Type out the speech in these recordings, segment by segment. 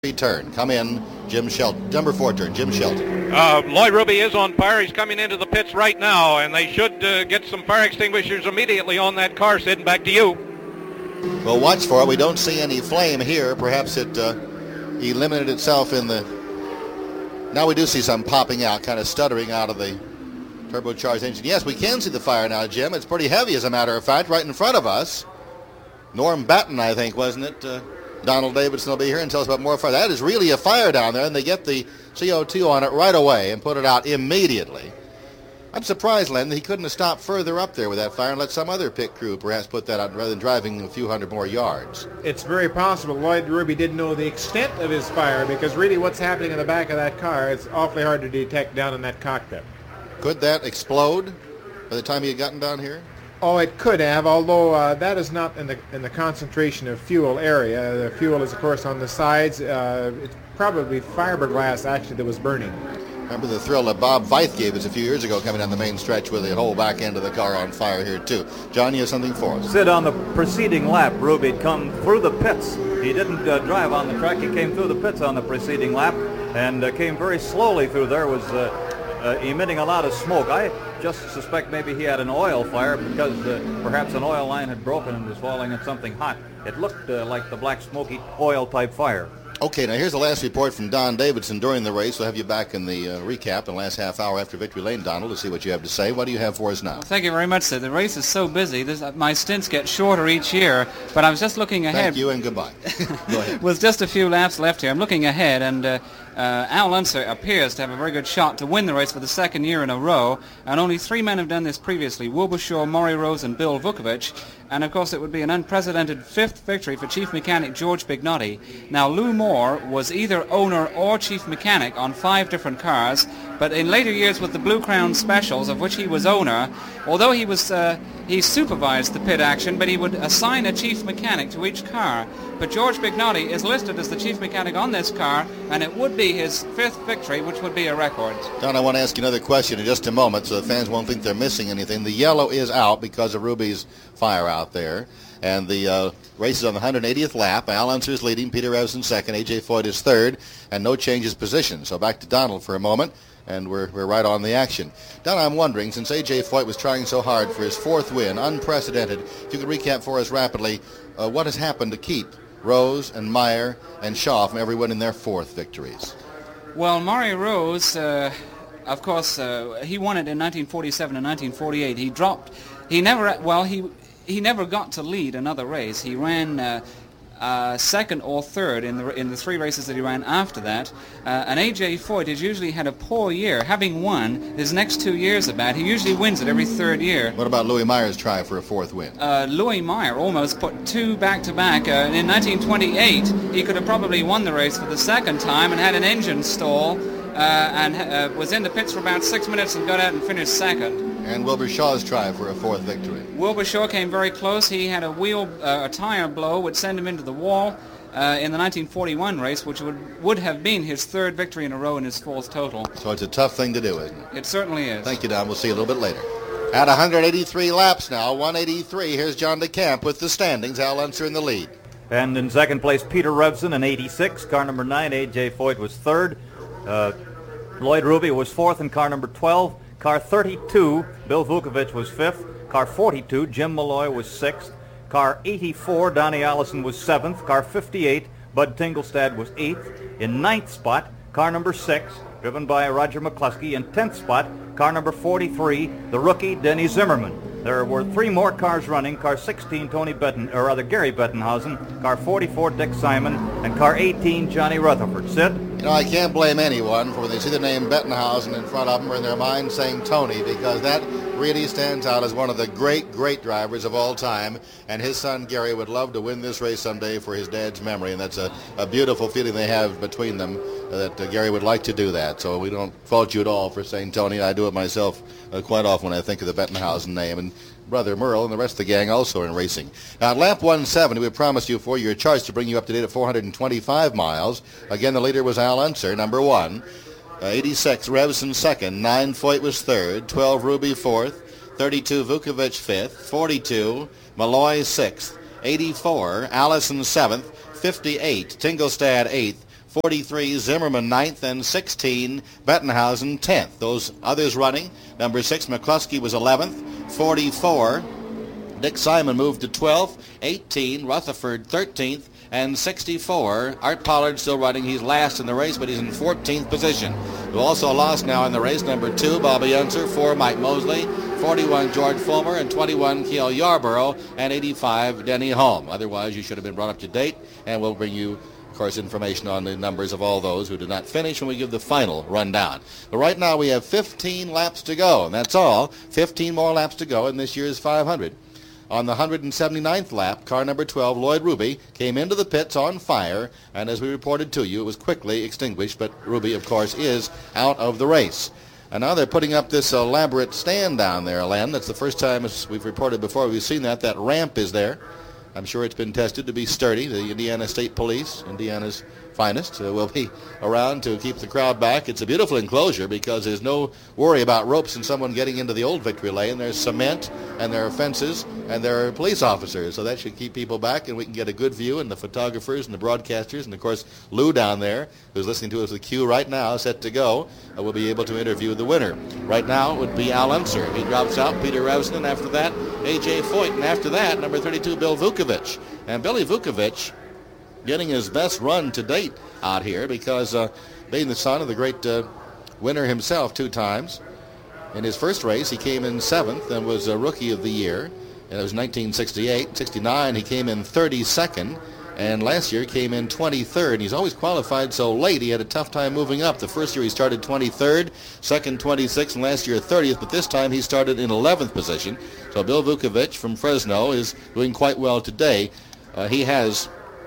turn. Come in, Jim Shelton. Number 4 turn, Jim Shelton. Lloyd Ruby is on fire. He's coming into the pits right now, and they should get some fire extinguishers immediately on that car. Sid, back to you. Well, watch for it. We don't see any flame here. Perhaps it eliminated itself in the... Now we do see some popping out, kind of stuttering out of the turbocharged engine. Yes, we can see the fire now, Jim. It's pretty heavy, as a matter of fact, right in front of us. Norm Batten, I think, wasn't it? Donald Davidson will be here and tell us about more fire. That is really a fire down there, and they get the CO2 on it right away and put it out immediately. I'm surprised, Len, that he couldn't have stopped further up there with that fire and let some other pit crew perhaps put that out rather than driving a few hundred more yards. It's very possible Lloyd Ruby didn't know the extent of his fire, because really what's happening in the back of that car, it's awfully hard to detect down in that cockpit. Could that explode by the time he had gotten down here? Oh, it could have, although that is not in the concentration of fuel area. The fuel is, of course, on the sides. It's probably fiberglass, actually, that was burning. Remember the thrill that Bob Veith gave us a few years ago coming down the main stretch with the whole back end of the car on fire here, too. John, you have something for us? Sid, on the preceding lap, Ruby had come through the pits. He didn't drive on the track. He came through the pits on the preceding lap and came very slowly through there, was emitting a lot of smoke. I just suspect maybe he had an oil fire because perhaps an oil line had broken and was falling in something hot. It looked like the black smoky oil type fire. Okay, now here's the last report from Don Davidson during the race. We'll have you back in the recap in the last half hour after Victory Lane, Donald, to see what you have to say. What do you have for us now? Well, thank you very much, sir. The race is so busy. My stints get shorter each year, but I was just looking ahead. Thank you and goodbye. Go ahead. With just a few laps left here, I'm looking ahead, and Al Unser appears to have a very good shot to win the race for the second year in a row, and only 3 men have done this previously: Wilbur Shaw, Maury Rose, and Bill Vukovich. And, of course, it would be an unprecedented 5th victory for chief mechanic George Bignotti. Now, Lou Moore was either owner or chief mechanic on 5 different cars, but in later years with the Blue Crown Specials, of which he was owner, although he supervised the pit action, but he would assign a chief mechanic to each car. But George Bignotti is listed as the chief mechanic on this car, and it would be his 5th victory, which would be a record. Don, I want to ask you another question in just a moment so the fans won't think they're missing anything. The yellow is out because of Ruby's fire out there, and the race is on the 180th lap. Al Unser is leading, Peter Revson second, A.J. Foyt is third, and no changes position. So back to Donald for a moment, and we're right on the action. Don, I'm wondering, since A.J. Foyt was trying so hard for his 4th win, unprecedented, if you could recap for us rapidly what has happened to keep Rose and Meyer and Shaw from ever winning their 4th victories. Well, Maury Rose, of course, he won it in 1947 and 1948. He dropped. He never got to lead another race. He ran second or third in the 3 races that he ran after that. And A.J. Foyt has usually had a poor year. Having won, his next 2 years are bad. He usually wins it every 3rd year. What about Louis Meyer's try for a 4th win? Louis Meyer almost put 2 back-to-back. In 1928, he could have probably won the race for the 2nd time and had an engine stall and was in the pits for about 6 minutes and got out and finished 2nd. And Wilbur Shaw's try for a 4th victory. Wilbur Shaw came very close. He had a tire blow which sent him into the wall in the 1941 race, which would have been his 3rd victory in a row and his 4th total. So it's a tough thing to do, isn't it? It certainly is. Thank you, Don. We'll see you a little bit later. At 183 laps now, 183. Here's John DeCamp with the standings. Al Unser in the lead. And in second place, Peter Revson in 86. Car number 9, A.J. Foyt was 3rd. Lloyd Ruby was 4th in car number 12. Car 32, Bill Vukovich was 5th. Car 42, Jim Malloy was 6th. Car 84, Donnie Allison was 7th. Car 58, Bud Tingelstad was 8th. In 9th spot, car number 6, driven by Roger McCluskey. In 10th spot, car number 43, the rookie Denny Zimmerman. There were 3 more cars running. Car 16, Gary Bettenhausen. Car 44, Dick Simon. And car 18, Johnny Rutherford. Sid? You know, I can't blame anyone for when they see the name Bettenhausen in front of them or in their mind saying Tony, because that really stands out as one of the great, great drivers of all time. And his son, Gary, would love to win this race someday for his dad's memory. And that's a beautiful feeling they have between them, that Gary would like to do that. So we don't fault you at all for saying Tony. I do it myself quite often when I think of the Bettenhausen name. And Brother Merle and the rest of the gang also in racing. Now, at lap 170, we promised you 4 year charge to bring you up to date at 425 miles. Again, the leader was Al Unser, number 1. 86, Revson second. 9, Foyt was third. 12, Ruby fourth. 32, Vukovich fifth. 42, Malloy sixth. 84, Allison seventh. 58, Tingelstad eighth. 43, Zimmerman 9th, and 16, Bettenhausen 10th. Those others running, number 6, McCluskey was 11th, 44, Dick Simon moved to 12th, 18, Rutherford 13th, and 64, Art Pollard still running. He's last in the race, but he's in 14th position. Who also lost now in the race, number 2, Bobby Unser, 4, Mike Mosley, 41, George Fulmer, and 21, Kiel Yarborough, and 85, Denny Holm. Otherwise, you should have been brought up to date, and we'll bring you, of course, information on the numbers of all those who did not finish when we give the final rundown. But right now we have 15 laps to go, and that's all. 15 more laps to go in this year's 500. On the 179th lap, car number 12, Lloyd Ruby, came into the pits on fire, and as we reported to you, it was quickly extinguished, but Ruby, of course, is out of the race. And now they're putting up this elaborate stand down there, Len. That's the first time, as we've reported before, we've seen that. That ramp is there. I'm sure it's been tested to be sturdy. The Indiana State Police, Indiana's finest, will be around to keep the crowd back. It's a beautiful enclosure because there's no worry about ropes and someone getting into the old victory lane. There's cement, and there are fences, and there are police officers, so that should keep people back, and we can get a good view, and the photographers and the broadcasters, and of course Lou down there, who's listening to us with Q right now, set to go, will be able to interview the winner. Right now it would be Al Unser. He drops out, Peter Revson, and after that, A.J. Foyt, and after that, number 32, Bill Vukovich. And Billy Vukovich getting his best run to date out here because being the son of the great winner himself 2 times. In his first race, he came in 7th and was a Rookie of the Year. And it was 1968. 69, he came in 32nd. And last year came in 23rd. He's always qualified so late, he had a tough time moving up. The first year he started 23rd, second 26th, and last year 30th. But this time he started in 11th position. So Bill Vukovich from Fresno is doing quite well today. He has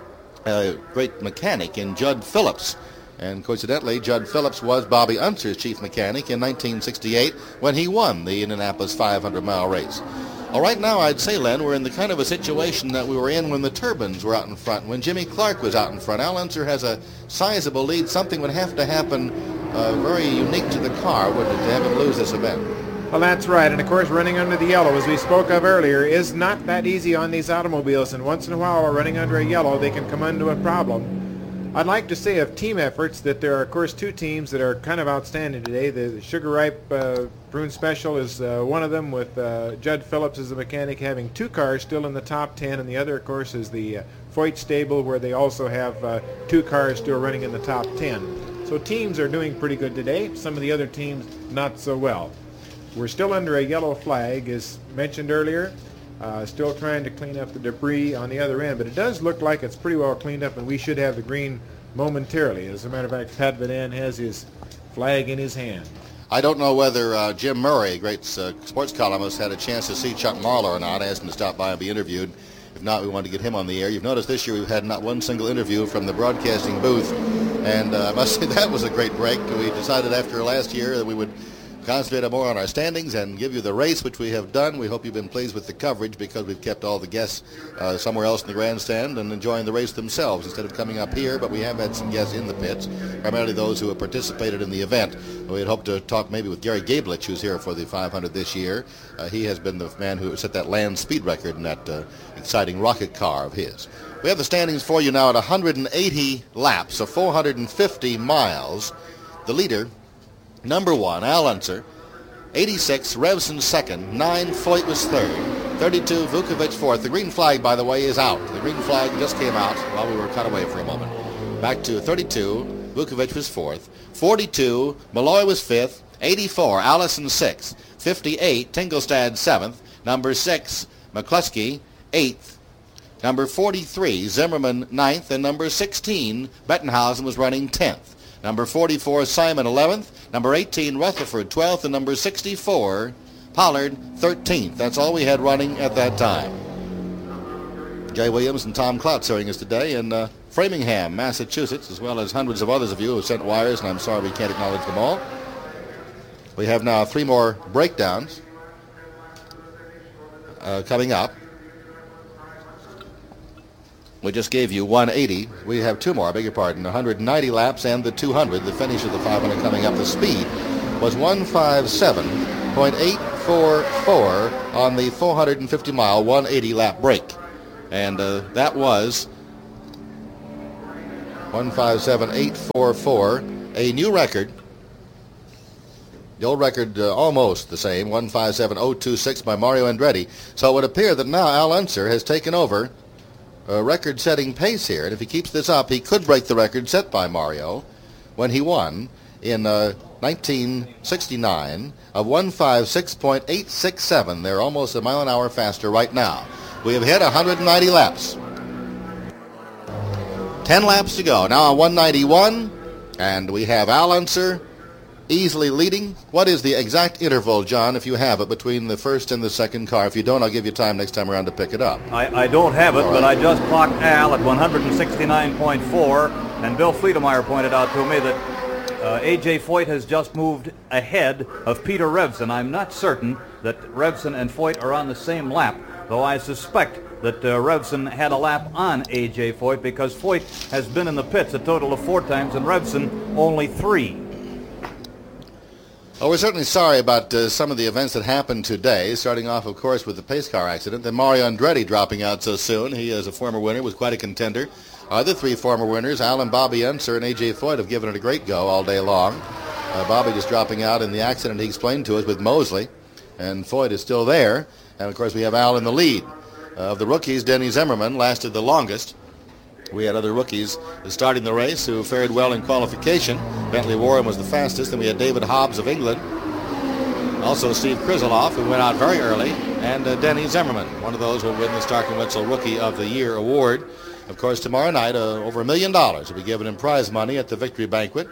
a great mechanic in Judd Phillips. And coincidentally, Judd Phillips was Bobby Unser's chief mechanic in 1968 when he won the Indianapolis 500-mile race. Well, right now, I'd say, Len, we're in the kind of a situation that we were in when the Turbines were out in front, when Jimmy Clark was out in front. Al Unser has a sizable lead. Something would have to happen very unique to the car, wouldn't it, to have him lose this event? Well, that's right. And, of course, running under the yellow, as we spoke of earlier, is not that easy on these automobiles. And once in a while, running under a yellow, they can come into a problem. I'd like to say of team efforts that there are, of course, 2 teams that are kind of outstanding today. The Sugar Ripe Bruin Special is one of them, with Judd Phillips as the mechanic having 2 cars still in the top 10. And the other, of course, is the Foyt Stable, where they also have 2 cars still running in the top 10. So teams are doing pretty good today. Some of the other teams not so well. We're still under a yellow flag, as mentioned earlier. Still trying to clean up the debris on the other end, but it does look like it's pretty well cleaned up, and we should have the green momentarily. As a matter of fact, Pat Vadan has his flag in his hand. I don't know whether Jim Murray, a great sports columnist, had a chance to see Chuck Marlowe or not. I asked him to stop by and be interviewed. If not, we wanted to get him on the air. You've noticed this year we've had not one single interview from the broadcasting booth, and I must say that was a great break. We decided after last year that we would concentrate more on our standings and give you the race, which we have done. We hope you've been pleased with the coverage because we've kept all the guests somewhere else in the grandstand and enjoying the race themselves instead of coming up here. But we have had some guests in the pits, primarily those who have participated in the event. We had hoped to talk maybe with Gary Gablich, who's here for the 500 this year. He has been the man who set that land speed record in that exciting rocket car of his. We have the standings for you now at 180 laps, so 450 miles. The leader, number 1, Al Unser, 86, Revson second, 9, Foyt was third, 32, Vukovich fourth. The green flag, by the way, is out. The green flag just came out while we were cut away for a moment. Back to 32, Vukovich was fourth, 42, Malloy was fifth, 84, Allison sixth, 58, Tingelstad seventh, number 6, McCluskey eighth, number 43, Zimmerman ninth, and number 16, Bettenhausen was running 10th. Number 44, Simon 11th. Number 18, Rutherford 12th. And number 64, Pollard 13th. That's all we had running at that time. Jay Williams and Tom Klotz serving us today in Framingham, Massachusetts, as well as hundreds of others of you who sent wires, and I'm sorry we can't acknowledge them all. We have now 3 more breakdowns coming up. We just gave you 180. We have 2 more, I beg your pardon, 190 laps and the 200. The finish of the 500 coming up. The speed was 157.844 on the 450-mile 180-lap break. And that was 157.844, a new record. The old record almost the same, 157.026 by Mario Andretti. So it would appear that now Al Unser has taken over a record-setting pace here, and if he keeps this up, he could break the record set by Mario when he won in 1969 of 156.867. They're almost a mile an hour faster right now. We have hit 190 laps. 10 laps to go. Now on 191, and we have Al Unser easily leading. What is the exact interval, John, if you have it, between the first and the second car? If you don't, I'll give you time next time around to pick it up. I don't have it, but I just clocked Al at 169.4, and Bill Friedemeyer pointed out to me that A.J. Foyt has just moved ahead of Peter Revson. I'm not certain that Revson and Foyt are on the same lap, though I suspect that Revson had a lap on A.J. Foyt because Foyt has been in the pits a total of 4 times and Revson only 3. Well, we're certainly sorry about some of the events that happened today, starting off, of course, with the pace car accident. Then Mario Andretti dropping out so soon. He, as a former winner, was quite a contender. Other 3 former winners, Al and Bobby Unser and A.J. Foyt, have given it a great go all day long. Bobby just dropping out in the accident he explained to us with Mosley, and Foyt is still there. And, of course, we have Al in the lead. Of the rookies, Denny Zimmerman lasted the longest. We had other rookies starting the race who fared well in qualification. Bentley Warren was the fastest, and we had David Hobbs of England. Also Steve Krizeloff, who went out very early, and Denny Zimmerman, one of those who will win the Stark & Wetzel Rookie of the Year award. Of course, tomorrow night, over $1 million will be given in prize money at the Victory Banquet.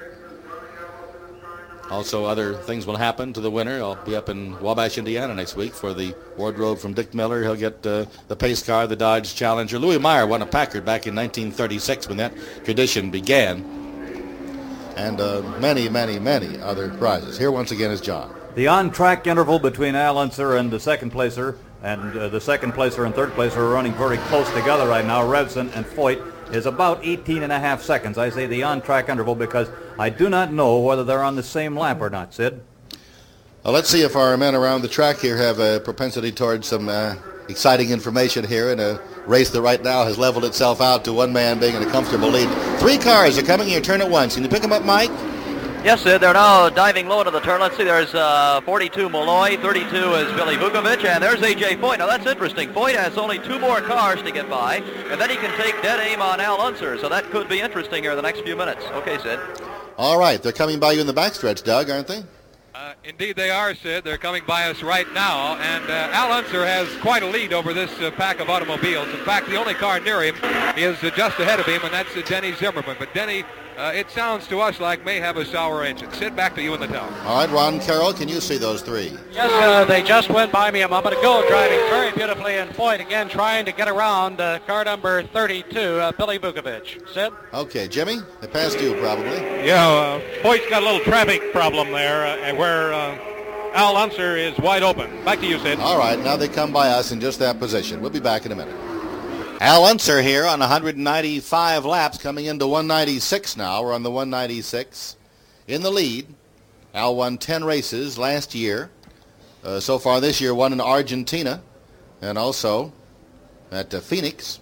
Also, other things will happen to the winner. I'll be up in Wabash, Indiana next week for the wardrobe from Dick Miller. He'll get the pace car, the Dodge Challenger. Louis Meyer won a Packard back in 1936 when that tradition began. And many, many, many other prizes. Here once again is John. The on-track interval between Al Unser and the second placer, and the second placer and third placer are running very close together right now, Revson and Foyt, is about 18.5 seconds. I say the on-track interval because I do not know whether they're on the same lap or not, Sid. Well, let's see if our men around the track here have a propensity towards some exciting information here in a race that right now has leveled itself out to one man being in a comfortable lead. 3 cars are coming here, turn at once. Can you pick them up, Mike? Yes, Sid, they're now diving low into the turn. Let's see, there's 42 Malloy, 32 is Billy Vukovic, and there's A.J. Foyt. Now, that's interesting. Foyt has only 2 more cars to get by, and then he can take dead aim on Al Unser, so that could be interesting here in the next few minutes. Okay, Sid. All right, they're coming by you in the backstretch, Doug, aren't they? Indeed they are, Sid. They're coming by us right now, and Al Unser has quite a lead over this pack of automobiles. In fact, the only car near him is just ahead of him, and that's Denny Zimmerman. But Denny, it sounds to us like may have a sour engine. Sid, back to you in the tower. All right, Ron Carroll, can you see those 3? Yes, they just went by me a moment ago, driving very beautifully, and Foyt again trying to get around car number 32, Billy Vukovic. Sid? Okay, Jimmy, they passed you probably. Yeah, Foyt's got a little traffic problem there where Al Unser is wide open. Back to you, Sid. All right, now they come by us in just that position. We'll be back in a minute. Al Unser here on 195 laps, coming into 196 now. We're on the 196 in the lead. Al won 10 races last year. So far this year, won in Argentina and also at Phoenix.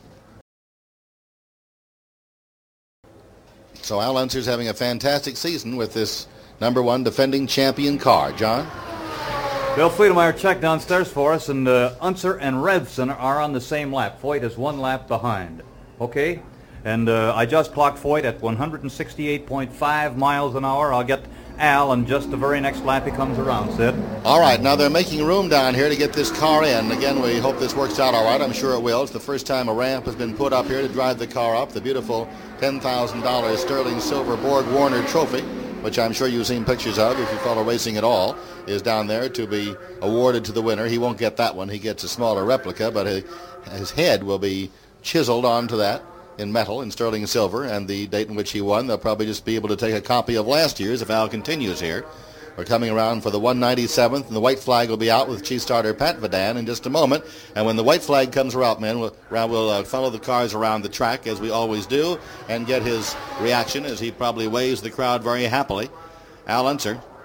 So Al Unser's having a fantastic season with this number 1 defending champion car. John? Bill Friedemeyer checked downstairs for us, and Unser and Revson are on the same lap. Foyt is 1 lap behind. Okay? And I just clocked Foyt at 168.5 miles an hour. I'll get Al in just the very next lap he comes around, Sid. All right, now they're making room down here to get this car in. Again, we hope this works out all right. I'm sure it will. It's the first time a ramp has been put up here to drive the car up. The beautiful $10,000 sterling silver Borg Warner trophy, which I'm sure you've seen pictures of if you follow racing at all, is down there to be awarded to the winner. He won't get that one. He gets a smaller replica, but his head will be chiseled onto that in metal, in sterling silver, and the date in which he won. They'll probably just be able to take a copy of last year's if Al continues here. We're coming around for the 197th, and the white flag will be out with Chief Starter Pat Vadan in just a moment. And when the white flag comes around, man, we'll follow the cars around the track as we always do and get his reaction as he probably waves the crowd very happily. Al Unser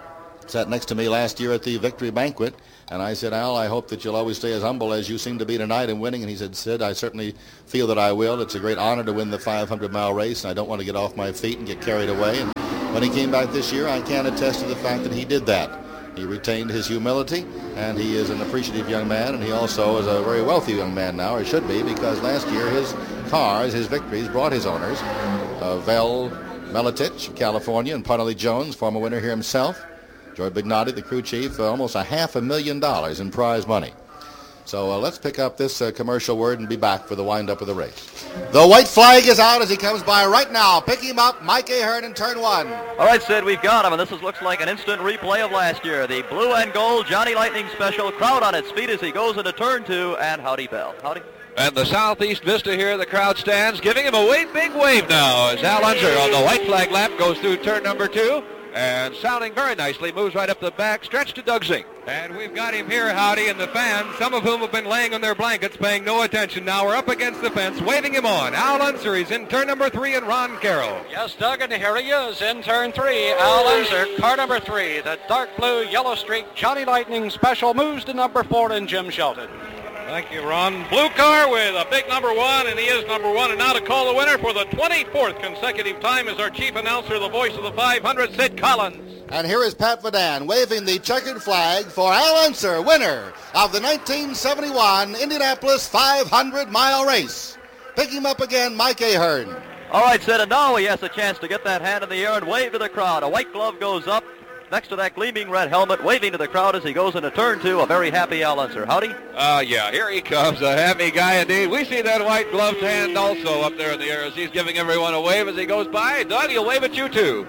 sat next to me last year at the victory banquet, and I said, Al, I hope that you'll always stay as humble as you seem to be tonight in winning. And he said, Sid, I certainly feel that I will. It's a great honor to win the 500-mile race, and I don't want to get off my feet and get carried away. And when he came back this year, I can attest to the fact that he did that. He retained his humility, and he is an appreciative young man, and he also is a very wealthy young man now, or should be, because last year his cars, his victories, brought his owners, Vel Miletich of California, and Parnelli Jones, former winner here himself, George Bignotti, the crew chief, almost $500,000 in prize money. So let's pick up this commercial word and be back for the wind-up of the race. The white flag is out as he comes by right now. Pick him up, Mike Ahern in turn one. All right, Sid, we've got him, and looks like an instant replay of last year. The blue and gold Johnny Lightning special, crowd on its feet as he goes into turn two, and howdy, Bell. Howdy. And the southeast vista here, the crowd stands, giving him a big wave now as Al Unser on the white flag lap goes through turn number two. And sounding very nicely, moves right up the back stretch to Doug Zink. And we've got him here, Howdy, and the fans, some of whom have been laying on their blankets, paying no attention. Now we're up against the fence, waving him on. Al Unser, he's in turn number three, and Ron Carroll. Yes, Doug, and here he is in turn three. Al Unser, car number three. The dark blue, yellow streak, Johnny Lightning special moves to number four, and Jim Shelton. Thank you, Ron. Blue car with a big number one, and he is number one. And now to call the winner for the 24th consecutive time is our chief announcer, the voice of the 500, Sid Collins. And here is Pat Vadan waving the checkered flag for Al Unser, winner of the 1971 Indianapolis 500-mile race. Pick him up again, Mike Ahern. All right, Sid, and now he has a chance to get that hand in the air and wave to the crowd. A white glove goes up next to that gleaming red helmet, waving to the crowd as he goes into turn two. A very happy Al Unser. Howdy? Yeah, here he comes, a happy guy indeed. We see that white gloved hand also up there in the air as he's giving everyone a wave as he goes by. Doug, he'll wave at you too.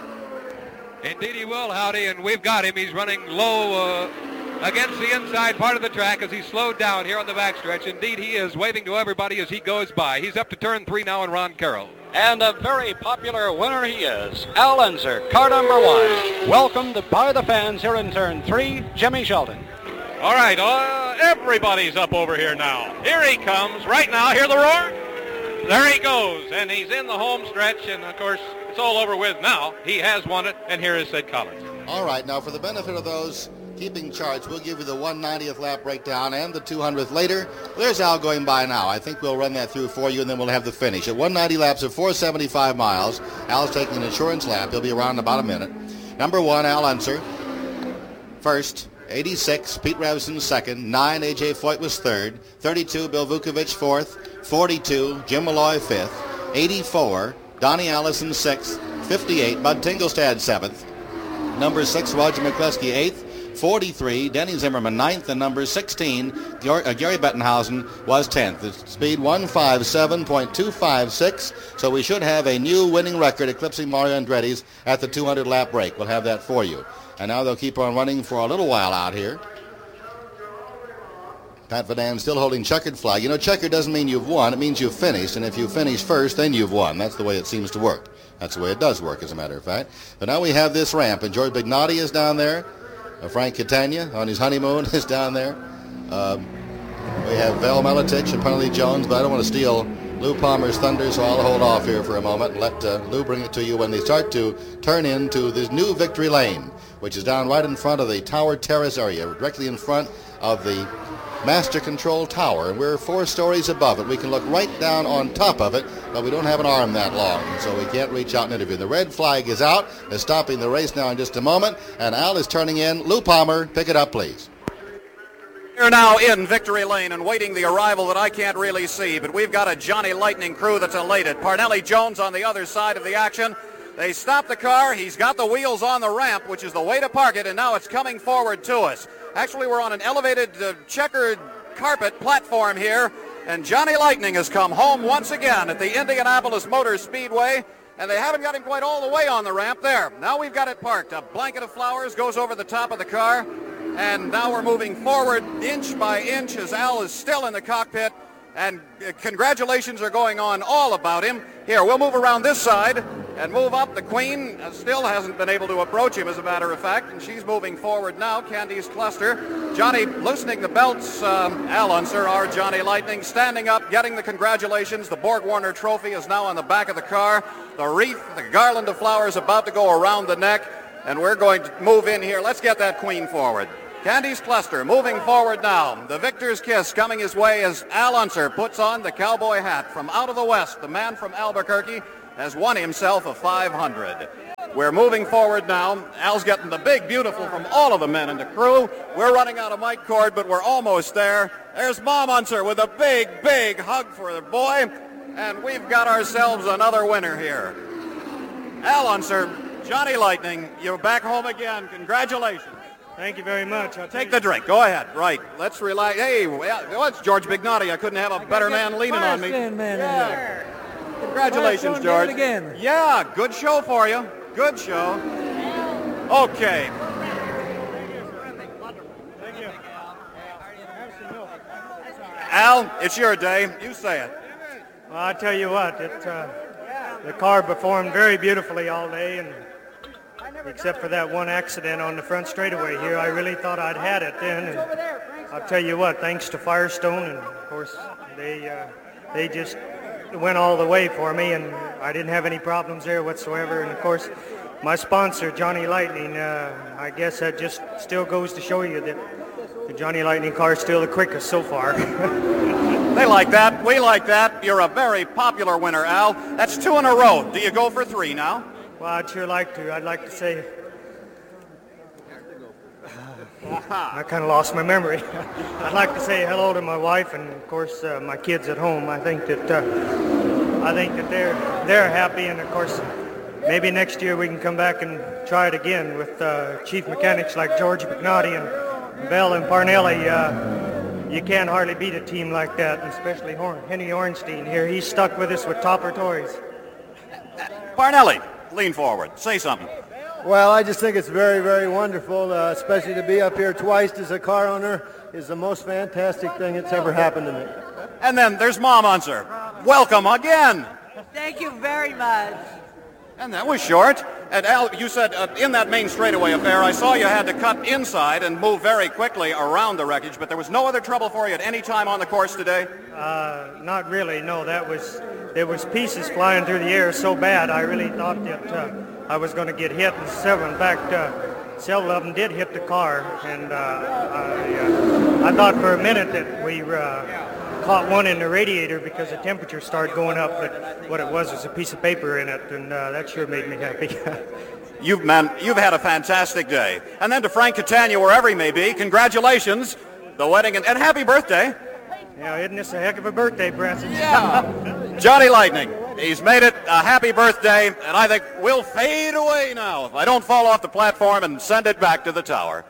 Indeed he will, Howdy, and we've got him. He's running low against the inside part of the track as he's slowed down here on the backstretch. Indeed he is, waving to everybody as he goes by. He's up to turn three now in Ron Carroll. And a very popular winner he is. Al Unser, car number one. Welcomed by the fans here in turn three, Jimmy Shelton. All right, everybody's up over here now. Here he comes right now. Hear the roar? There he goes, and he's in the home stretch, and of course, it's all over with now. He has won it, and here is Sid Collins. All right, now for the benefit of those keeping charts, we'll give you the 190th lap breakdown and the 200th later. There's Al going by now. I think we'll run that through for you, and then we'll have the finish. At 190 laps of 475 miles, Al's taking an insurance lap. He'll be around in about a minute. Number one, Al Unser. First, 86, Pete Revson second. 9, A.J. Foyt was third. 32, Bill Vukovich fourth. 42, Jim Malloy fifth. 84, Donnie Allison sixth. 58, Bud Tingelstad seventh. Number 6, Roger McCluskey eighth. 43, Denny Zimmerman 9th, and number 16, Gary Bettenhausen was 10th. The speed 157.256, so we should have a new winning record eclipsing Mario Andretti's at the 200-lap break. We'll have that for you. And now they'll keep on running for a little while out here. Pat Vadan still holding checkered flag. You know, checkered doesn't mean you've won. It means you've finished, and if you finish first, then you've won. That's the way it seems to work. That's the way it does work, as a matter of fact. But now we have this ramp, and George Bignotti is down there. Frank Catania on his honeymoon is down there. We have Vel Miletich and Parnelli Jones, but I don't want to steal Lou Palmer's thunder, so I'll hold off here for a moment and let Lou bring it to you when they start to turn into this new Victory Lane, which is down right in front of the Tower Terrace area, directly in front of the Master Control Tower, and we're 4 stories above it. We can look right down on top of it, but we don't have an arm that long, so we can't reach out and interview. The red flag is out. They're stopping the race now in just a moment, and Al is turning in. Lou Palmer, pick it up, please. We're now in Victory Lane and waiting the arrival that I can't really see, but we've got a Johnny Lightning crew that's elated. Parnelli Jones on the other side of the action. They stop the car. He's got the wheels on the ramp, which is the way to park it, and now it's coming forward to us. Actually, we're on an elevated checkered carpet platform here, and Johnny Lightning has come home once again at the Indianapolis Motor Speedway, and they haven't got him quite all the way on the ramp there. Now we've got it parked. A blanket of flowers goes over the top of the car, and now we're moving forward inch by inch as Al is still in the cockpit, and congratulations are going on all about him. Here, we'll move around this side and move up. The Queen still hasn't been able to approach him, as a matter of fact, and she's moving forward now. Candice Cluster. Johnny loosening the belts. Al Unser, our Johnny Lightning, standing up, getting the congratulations. The Borg Warner Trophy is now on the back of the car. The wreath, the garland of flowers about to go around the neck. And we're going to move in here. Let's get that queen forward. Candy's Cluster moving forward now. The victor's kiss coming his way as Al Unser puts on the cowboy hat. From out of the west, the man from Albuquerque has won himself a 500. We're moving forward now. Al's getting the big beautiful from all of the men in the crew. We're running out of mic cord, but we're almost there. There's Mom Unser with a big, big hug for the boy. And we've got ourselves another winner here. Al Unser, Johnny Lightning, you're back home again. Congratulations. Thank you very much. Take the drink. Go ahead. Right. Let's relax. Hey, well, it's George Bignotti. I couldn't have a better man leaning on me. Man Congratulations, George. Again. Yeah, good show for you. Good show. Okay. Thank you. Al, it's your day. You say it. Well, I tell you what, the car performed very beautifully all day, and except for that one accident on the front straightaway here, I really thought I'd had it then. And I'll tell you what, thanks to Firestone, and of course they just went all the way for me, and I didn't have any problems there whatsoever. And of course, my sponsor, Johnny Lightning, I guess that just still goes to show you that the Johnny Lightning car is still the quickest so far. They like that. We like that. You're a very popular winner, Al. That's 2 in a row. Do you go for 3 now? Well, I'd sure like to. I'd like to say... I kind of lost my memory. I'd like to say hello to my wife and, of course, my kids at home. I think that they're happy, and of course, maybe next year we can come back and try it again with chief mechanics like George Bignotti and Bell and Parnelli. You can't hardly beat a team like that, and especially Henny Ornstein here. He's stuck with us with Topper Toys. Parnelli, lean forward. Say something. Well, I just think it's very, very wonderful, especially to be up here twice as a car owner is the most fantastic thing that's ever happened to me. And then there's Mom Unser. Welcome again. Thank you very much. And that was short. And Al, you said in that main straightaway affair, I saw you had to cut inside and move very quickly around the wreckage, but there was no other trouble for you at any time on the course today? Not really, no. There was pieces flying through the air so bad, I really thought that I was going to get hit. And in fact, several of them did hit the car, and I thought for a minute that we caught one in the radiator because the temperature started going up, but what it was a piece of paper in it, and that sure made me happy. You've had a fantastic day. And then to Frank Catania, wherever he may be, congratulations, the wedding, and happy birthday. Yeah, isn't this a heck of a birthday present? Yeah. Johnny Lightning, he's made it a happy birthday, and I think we'll fade away now if I don't fall off the platform and send it back to the tower.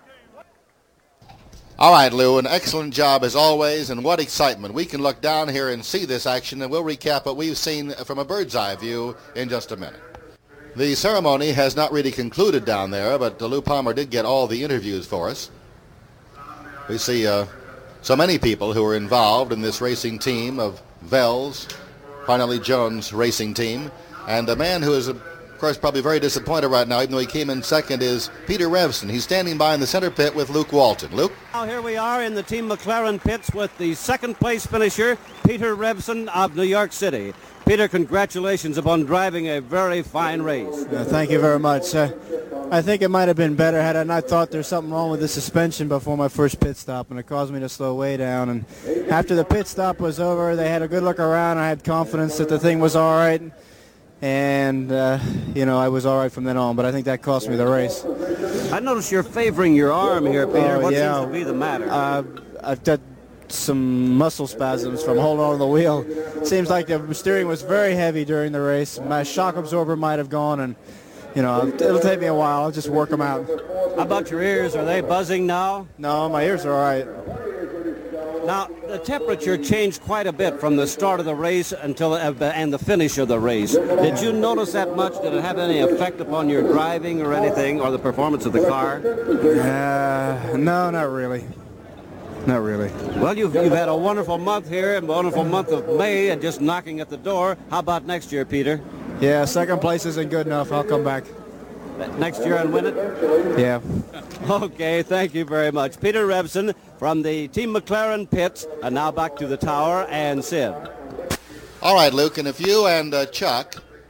All right, Lou, an excellent job as always, and what excitement. We can look down here and see this action, and we'll recap what we've seen from a bird's eye view in just a minute. The ceremony has not really concluded down there, but Lou Palmer did get all the interviews for us. We see so many people who are involved in this racing team of Vels, Parnelli Jones racing team, and the man who is, of course, probably very disappointed right now, even though he came in second, is Peter Revson. He's standing by in the center pit with Luke Walton. Luke? Now here we are in the Team McLaren pits with the second place finisher, Peter Revson of New York City. Peter, congratulations upon driving a very fine race. Thank you very much. I think it might have been better had I not thought there's something wrong with the suspension before my first pit stop, and it caused me to slow way down. And after the pit stop was over, they had a good look around. I had confidence that the thing was all right. And, I was all right from then on, but I think that cost me the race. I notice you're favoring your arm here, Peter. What seems to be the matter? I've got some muscle spasms from holding on to the wheel. Seems like the steering was very heavy during the race. My shock absorber might have gone, and, it'll take me a while. I'll just work them out. How about your ears? Are they buzzing now? No, my ears are all right. Now, the temperature changed quite a bit from the start of the race until and the finish of the race. Did you notice that much? Did it have any effect upon your driving or anything, or the performance of the car? No, not really. Not really. Well, you've had a wonderful month here, and a wonderful month of May, and just knocking at the door. How about next year, Peter? Yeah, second place isn't good enough. I'll come back. Next year and win it? Yeah. Okay, thank you very much. Peter Revson from the Team McLaren pits, and now back to the tower, and Sid. All right, Luke, and if you and Chuck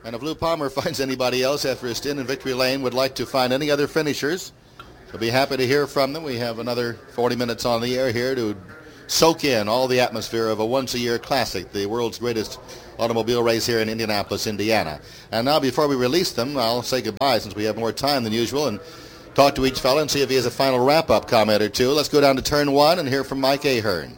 And if Lou Palmer finds anybody else after his stint in Victory Lane would like to find any other finishers, we'll be happy to hear from them. We have another 40 minutes on the air here to soak in all the atmosphere of a once-a-year classic, the world's greatest automobile race here in Indianapolis, Indiana. And now, before we release them, I'll say goodbye since we have more time than usual and talk to each fellow and see if he has a final wrap-up comment or two. Let's go down to turn 1 and hear from Mike Ahern.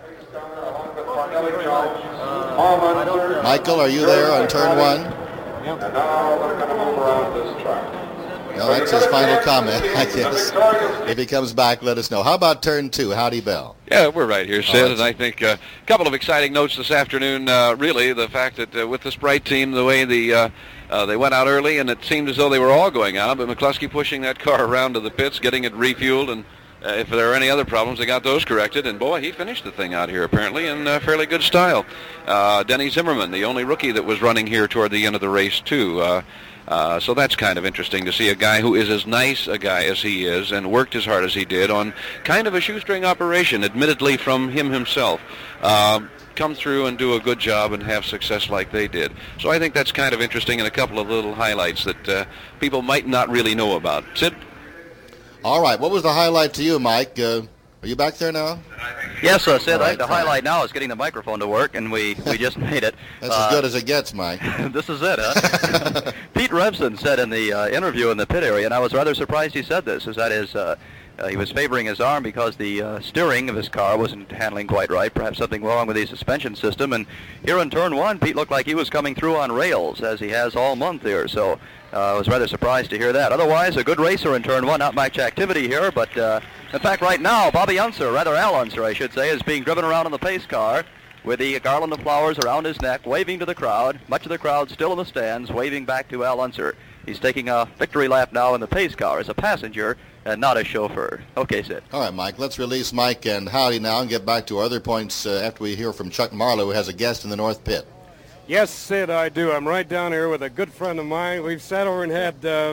Michael, are you there on turn 1? And now we're going to come over on this track. No, that's his final comment, I guess. If he comes back, let us know. How about turn 2, Howdy Bell? Yeah, we're right here, Sid, and I think a couple of exciting notes this afternoon. Really, the fact that with the Sprite team, the way they went out early, and it seemed as though they were all going out, but McCluskey pushing that car around to the pits, getting it refueled, and if there are any other problems, they got those corrected, and boy, he finished the thing out here apparently in fairly good style. Denny Zimmerman, the only rookie that was running here toward the end of the race too. So that's kind of interesting to see a guy who is as nice a guy as he is and worked as hard as he did on kind of a shoestring operation, admittedly from him himself, come through and do a good job and have success like they did. So I think that's kind of interesting and a couple of little highlights that people might not really know about. Sid? All right, what was the highlight to you, Mike? Are you back there now? Yes, Sid. Right, the highlight now is getting the microphone to work, and we just made it. That's as good as it gets, Mike. This is it, huh? Pete Revson said in the interview in the pit area, and I was rather surprised he said this, is that he was favoring his arm because the steering of his car wasn't handling quite right, perhaps something wrong with the suspension system. And here in turn 1, Pete looked like he was coming through on rails, as he has all month here. So I was rather surprised to hear that. Otherwise, a good racer in turn 1, not much activity here, but in fact, right now, Bobby Unser, rather Al Unser, I should say, is being driven around in the pace car with the garland of flowers around his neck, waving to the crowd. Much of the crowd still in the stands, waving back to Al Unser. He's taking a victory lap now in the pace car as a passenger and not a chauffeur. Okay, Sid. All right, Mike. Let's release Mike and Howdy now and get back to our other points after we hear from Chuck Marlowe, who has a guest in the North Pit. Yes, Sid, I do. I'm right down here with a good friend of mine. We've sat over and had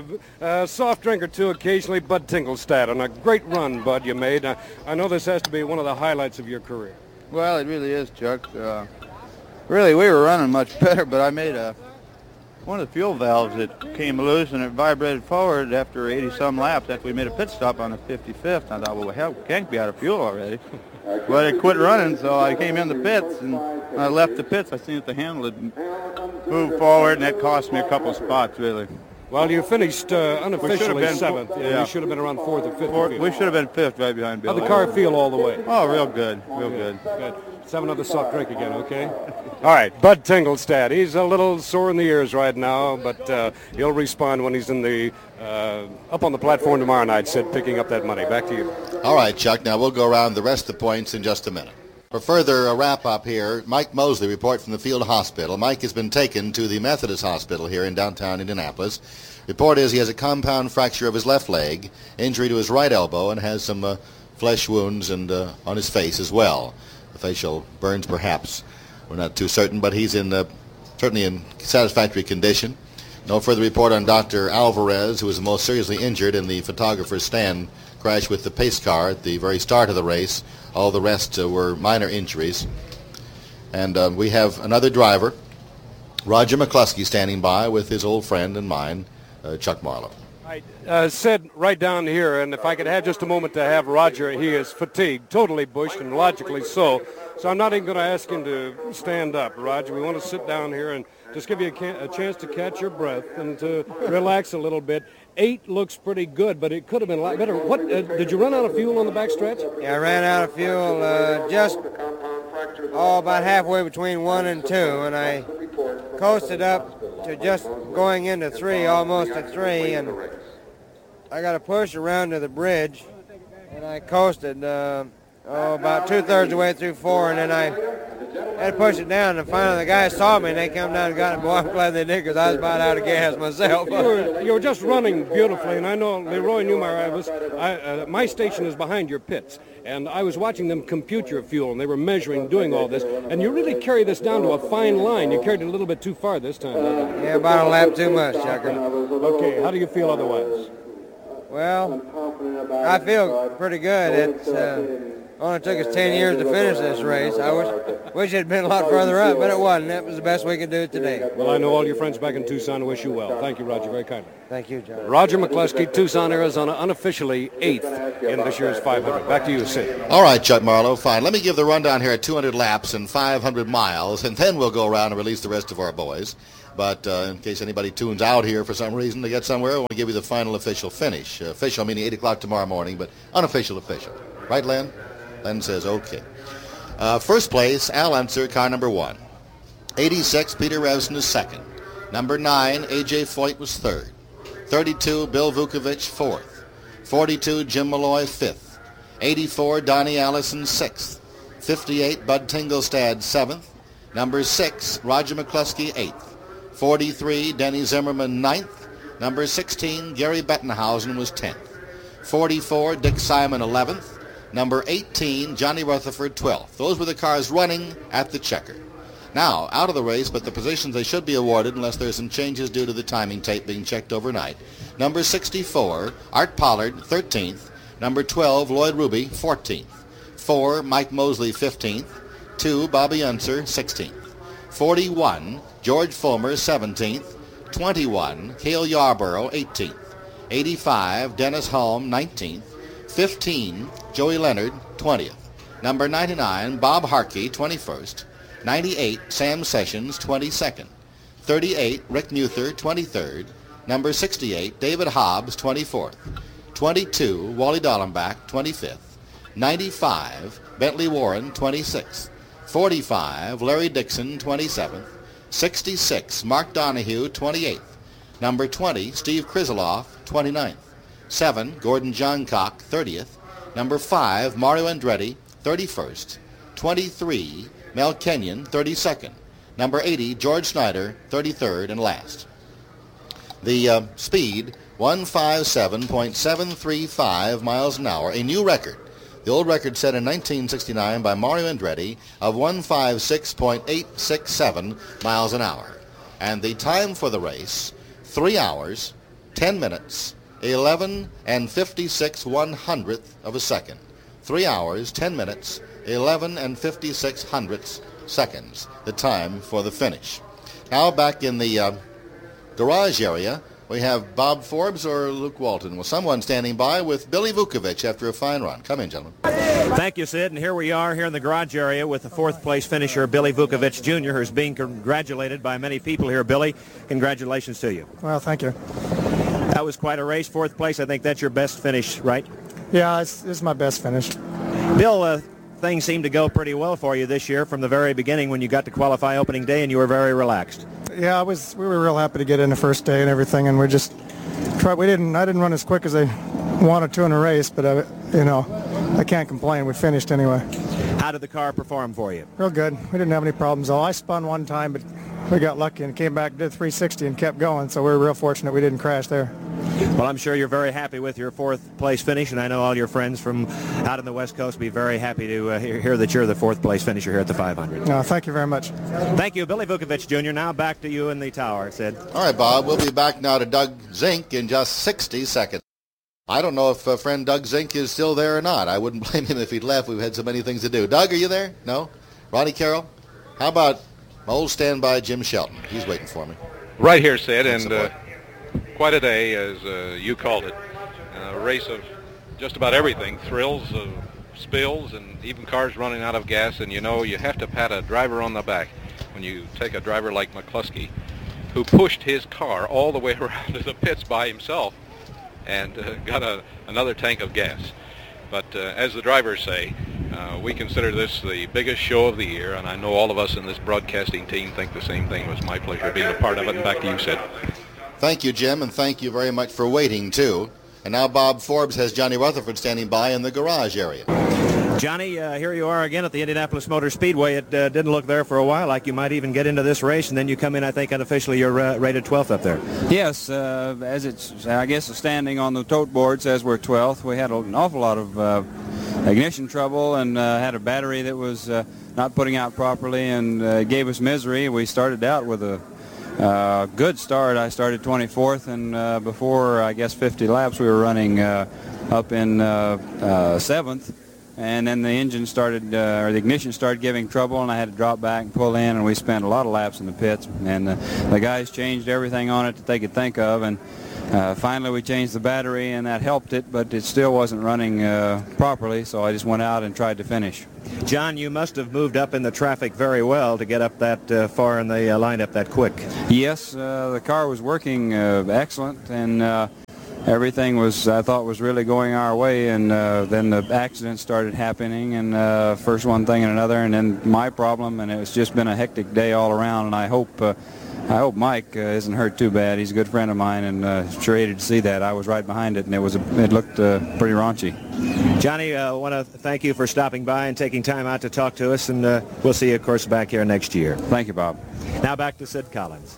a soft drink or two occasionally. Bud Tinglestad, and a great run, Bud, you made. I know this has to be one of the highlights of your career. Well, it really is, Chuck. Really, we were running much better, but I made one of the fuel valves that came loose, and it vibrated forward after 80-some laps after we made a pit stop on the 55th. I thought, well, hell, we can't be out of fuel already. But it quit running, so I came in the pits, and when I left the pits, I seen that the handle had moved forward, and that cost me a couple spots, really. Well, you finished unofficially 7th. Yeah. You should have been around 4th or 5th. We should have been 5th right behind Bill. How'd the car feel all the way? Oh, real good, real good. Good. Let's have another soft drink again, okay? All right, Bud Tinglestad. He's a little sore in the ears right now, but he'll respond when he's in the up on the platform tomorrow night, Sid, picking up that money. Back to you. All right, Chuck. Now we'll go around the rest of the points in just a minute. For further wrap-up here, Mike Mosley report from the field hospital. Mike has been taken to the Methodist Hospital here in downtown Indianapolis. Report is he has a compound fracture of his left leg, injury to his right elbow, and has some flesh wounds and on his face as well. The facial burns, perhaps. We're not too certain, but he's certainly in satisfactory condition. No further report on Dr. Alvarez, who was the most seriously injured in the photographer's stand crash with the pace car at the very start of the race. All the rest were minor injuries. And we have another driver, Roger McCluskey, standing by with his old friend and mine, Chuck Marlowe. Sid, right down here, and if I could have just a moment to have Roger, he is fatigued, totally bushed, and logically so. So I'm not even going to ask him to stand up, Roger. We want to sit down here and just give you a chance to catch your breath and to relax a little bit. 8 looks pretty good, but it could have been a lot better. What did you run out of fuel on the backstretch? Yeah, I ran out of fuel just about halfway between 1 and 2, and I coasted up to just going into 3, almost at 3, and I got to push around to the bridge, and I coasted about 2/3 of the way through 4, and then I had to push it down, and finally the guys saw me, and they come down and got me. Boy, I'm glad they did, because I was about out of gas myself. You were just running beautifully, and I know Leroy Newmeyer, my station is behind your pits, and I was watching them compute your fuel, and they were measuring, doing all this, and you really carry this down to a fine line. You carried it a little bit too far this time. Yeah, about a lap too much, Chucker. Okay, how do you feel otherwise? Well, I feel pretty good. It's Only took us 10 years to finish this race. I wish it had been a lot farther up, but it wasn't. That was the best we could do today. Well, I know all your friends back in Tucson wish you well. Thank you, Roger, very kindly. Thank you, John. Roger McCluskey, Tucson, Arizona, unofficially 8th in this year's 500. Back to you, Sid. All right, Chuck Marlowe, fine. Let me give the rundown here at 200 laps and 500 miles, and then we'll go around and release the rest of our boys. But in case anybody tunes out here for some reason to get somewhere, I want to give you the final official finish. Official meaning 8 o'clock tomorrow morning, but unofficial official. Right, Len? Len says okay. First place, Al Unser, car number 1. 86, Peter Revson is second. Number 9, A.J. Foyt was third. 32, Bill Vukovich, fourth. 42, Jim Malloy, fifth. 84, Donnie Allison, sixth. 58, Bud Tingelstad, seventh. Number 6, Roger McCluskey, eighth. 43, Denny Zimmerman, ninth. Number 16, Gary Bettenhausen was 10th. 44, Dick Simon, 11th. Number 18, Johnny Rutherford, 12th. Those were the cars running at the checker. Now, out of the race, but the positions they should be awarded unless there's some changes due to the timing tape being checked overnight. Number 64, Art Pollard, 13th. Number 12, Lloyd Ruby, 14th. 4, Mike Mosley, 15th. 2, Bobby Unser, 16th. 41, George Fulmer, 17th. 21, Cale Yarborough, 18th. 85, Dennis Hulme, 19th. 15, Joey Leonard, 20th. Number 99, Bob Harkey, 21st. 98, Sam Sessions, 22nd. 38, Rick Muther, 23rd. Number 68, David Hobbs, 24th. 22, Wally Dallenbach, 25th. 95, Bentley Warren, 26th. 45, Larry Dixon, 27th. 66, Mark Donahue, 28th. Number 20, Steve Krizeloff, 29th. 7, Gordon Johncock, 30th. Number 5, Mario Andretti, 31st. 23, Mel Kenyon, 32nd. Number 80, George Snyder, 33rd and last. The speed, 157.735 miles an hour, a new record. The old record set in 1969 by Mario Andretti of 156.867 miles an hour. And the time for the race, 3 hours, 10 minutes, 11 and 56/100th of a second. 3 hours, 10 minutes, 11 and 56/100 seconds, the time for the finish. Now back in the garage area, we have Bob Forbes or Luke Walton. Well, someone standing by with Billy Vukovich after a fine run. Come in, gentlemen. Thank you, Sid. And here we are here in the garage area with the fourth-place finisher, Billy Vukovich Jr., who's being congratulated by many people here. Billy, congratulations to you. Well, thank you. That was quite a race, fourth place. I think that's your best finish, right? Yeah, it's my best finish. Bill, things seemed to go pretty well for you this year from the very beginning when you got to qualify opening day, and you were very relaxed. Yeah, we were real happy to get in the first day and everything, and we just tried. I didn't run as quick as I wanted to in a race, but I can't complain. We finished anyway. How did the car perform for you? Real good. We didn't have any problems at all. I spun one time, but we got lucky and came back, did 360 and kept going, so we were real fortunate we didn't crash there. Well, I'm sure you're very happy with your fourth-place finish, and I know all your friends from out on the West Coast will be very happy to hear that you're the fourth-place finisher here at the 500. Thank you very much. Thank you, Billy Vukovich Jr. Now back to you in the tower, Sid. All right, Bob, we'll be back now to Doug Zink in just 60 seconds. I don't know if friend Doug Zink is still there or not. I wouldn't blame him if he'd left. We've had so many things to do. Doug, are you there? No? Ronnie Carroll? How about my old standby Jim Shelton? He's waiting for me. Right here, Sid, and quite a day, as you called it. A race of just about everything, thrills, spills, and even cars running out of gas. And, you have to pat a driver on the back when you take a driver like McCluskey, who pushed his car all the way around to the pits by himself and got another tank of gas. But as the drivers say, we consider this the biggest show of the year, and I know all of us in this broadcasting team think the same thing. It was my pleasure being a part of it, and back to you, Sid. Thank you, Jim, and thank you very much for waiting, too. And now Bob Forbes has Johnny Rutherford standing by in the garage area. Johnny, here you are again at the Indianapolis Motor Speedway. It didn't look there for a while, like you might even get into this race, and then you come in, I think, unofficially you're rated 12th up there. Yes, as it's, I guess, standing on the tote board says we're 12th. We had an awful lot of ignition trouble and had a battery that was not putting out properly and gave us misery. We started out with a good start. I started 24th, and before, I guess, 50 laps, we were running up in 7th. and then the engine started, or the ignition started giving trouble, and I had to drop back and pull in, and we spent a lot of laps in the pits, and the guys changed everything on it that they could think of, and finally we changed the battery, and that helped it, but it still wasn't running properly, so I just went out and tried to finish. John, you must have moved up in the traffic very well to get up that far in the lineup that quick. Yes, the car was working excellent, and everything was, I thought, was really going our way, and then the accidents started happening, and first one thing and another, and then my problem, and it's just been a hectic day all around, and I hope Mike isn't hurt too bad. He's a good friend of mine, and sure hated to see that. I was right behind it, and it looked pretty raunchy. Johnny, I want to thank you for stopping by and taking time out to talk to us, and we'll see you, of course, back here next year. Thank you, Bob. Now back to Sid Collins.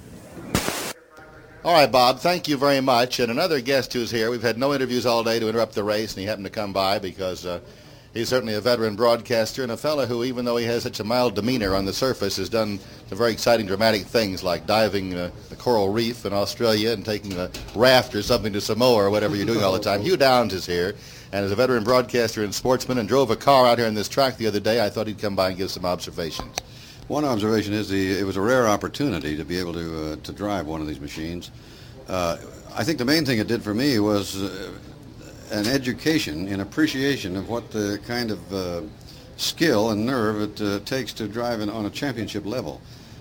All right, Bob, thank you very much. And another guest who's here. We've had no interviews all day to interrupt the race, and he happened to come by because he's certainly a veteran broadcaster and a fellow who, even though he has such a mild demeanor on the surface, has done some very exciting, dramatic things like diving the coral reef in Australia and taking a raft or something to Samoa or whatever you're doing all the time. Hugh Downs is here, and as a veteran broadcaster and sportsman, and drove a car out here on this track the other day. I thought he'd come by and give some observations. One observation is it was a rare opportunity to be able to drive one of these machines. I think the main thing it did for me was an education and appreciation of what the kind of skill and nerve it takes to drive on a championship level.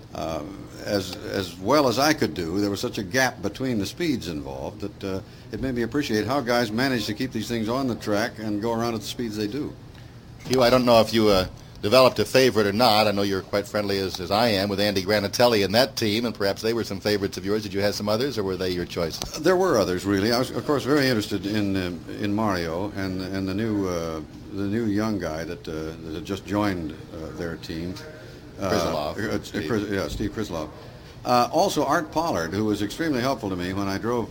As well as I could do, there was such a gap between the speeds involved that it made me appreciate how guys manage to keep these things on the track and go around at the speeds they do. Hugh, I don't know if you developed a favorite or not. I know you're quite friendly as I am with Andy Granatelli and that team, and perhaps they were some favorites of yours. Did you have some others, or were they your choices? There were others, really. I was, of course, very interested in Mario and the new young guy that had just joined their team. Krislov. Steve Krislov. Also, Art Pollard, who was extremely helpful to me when I drove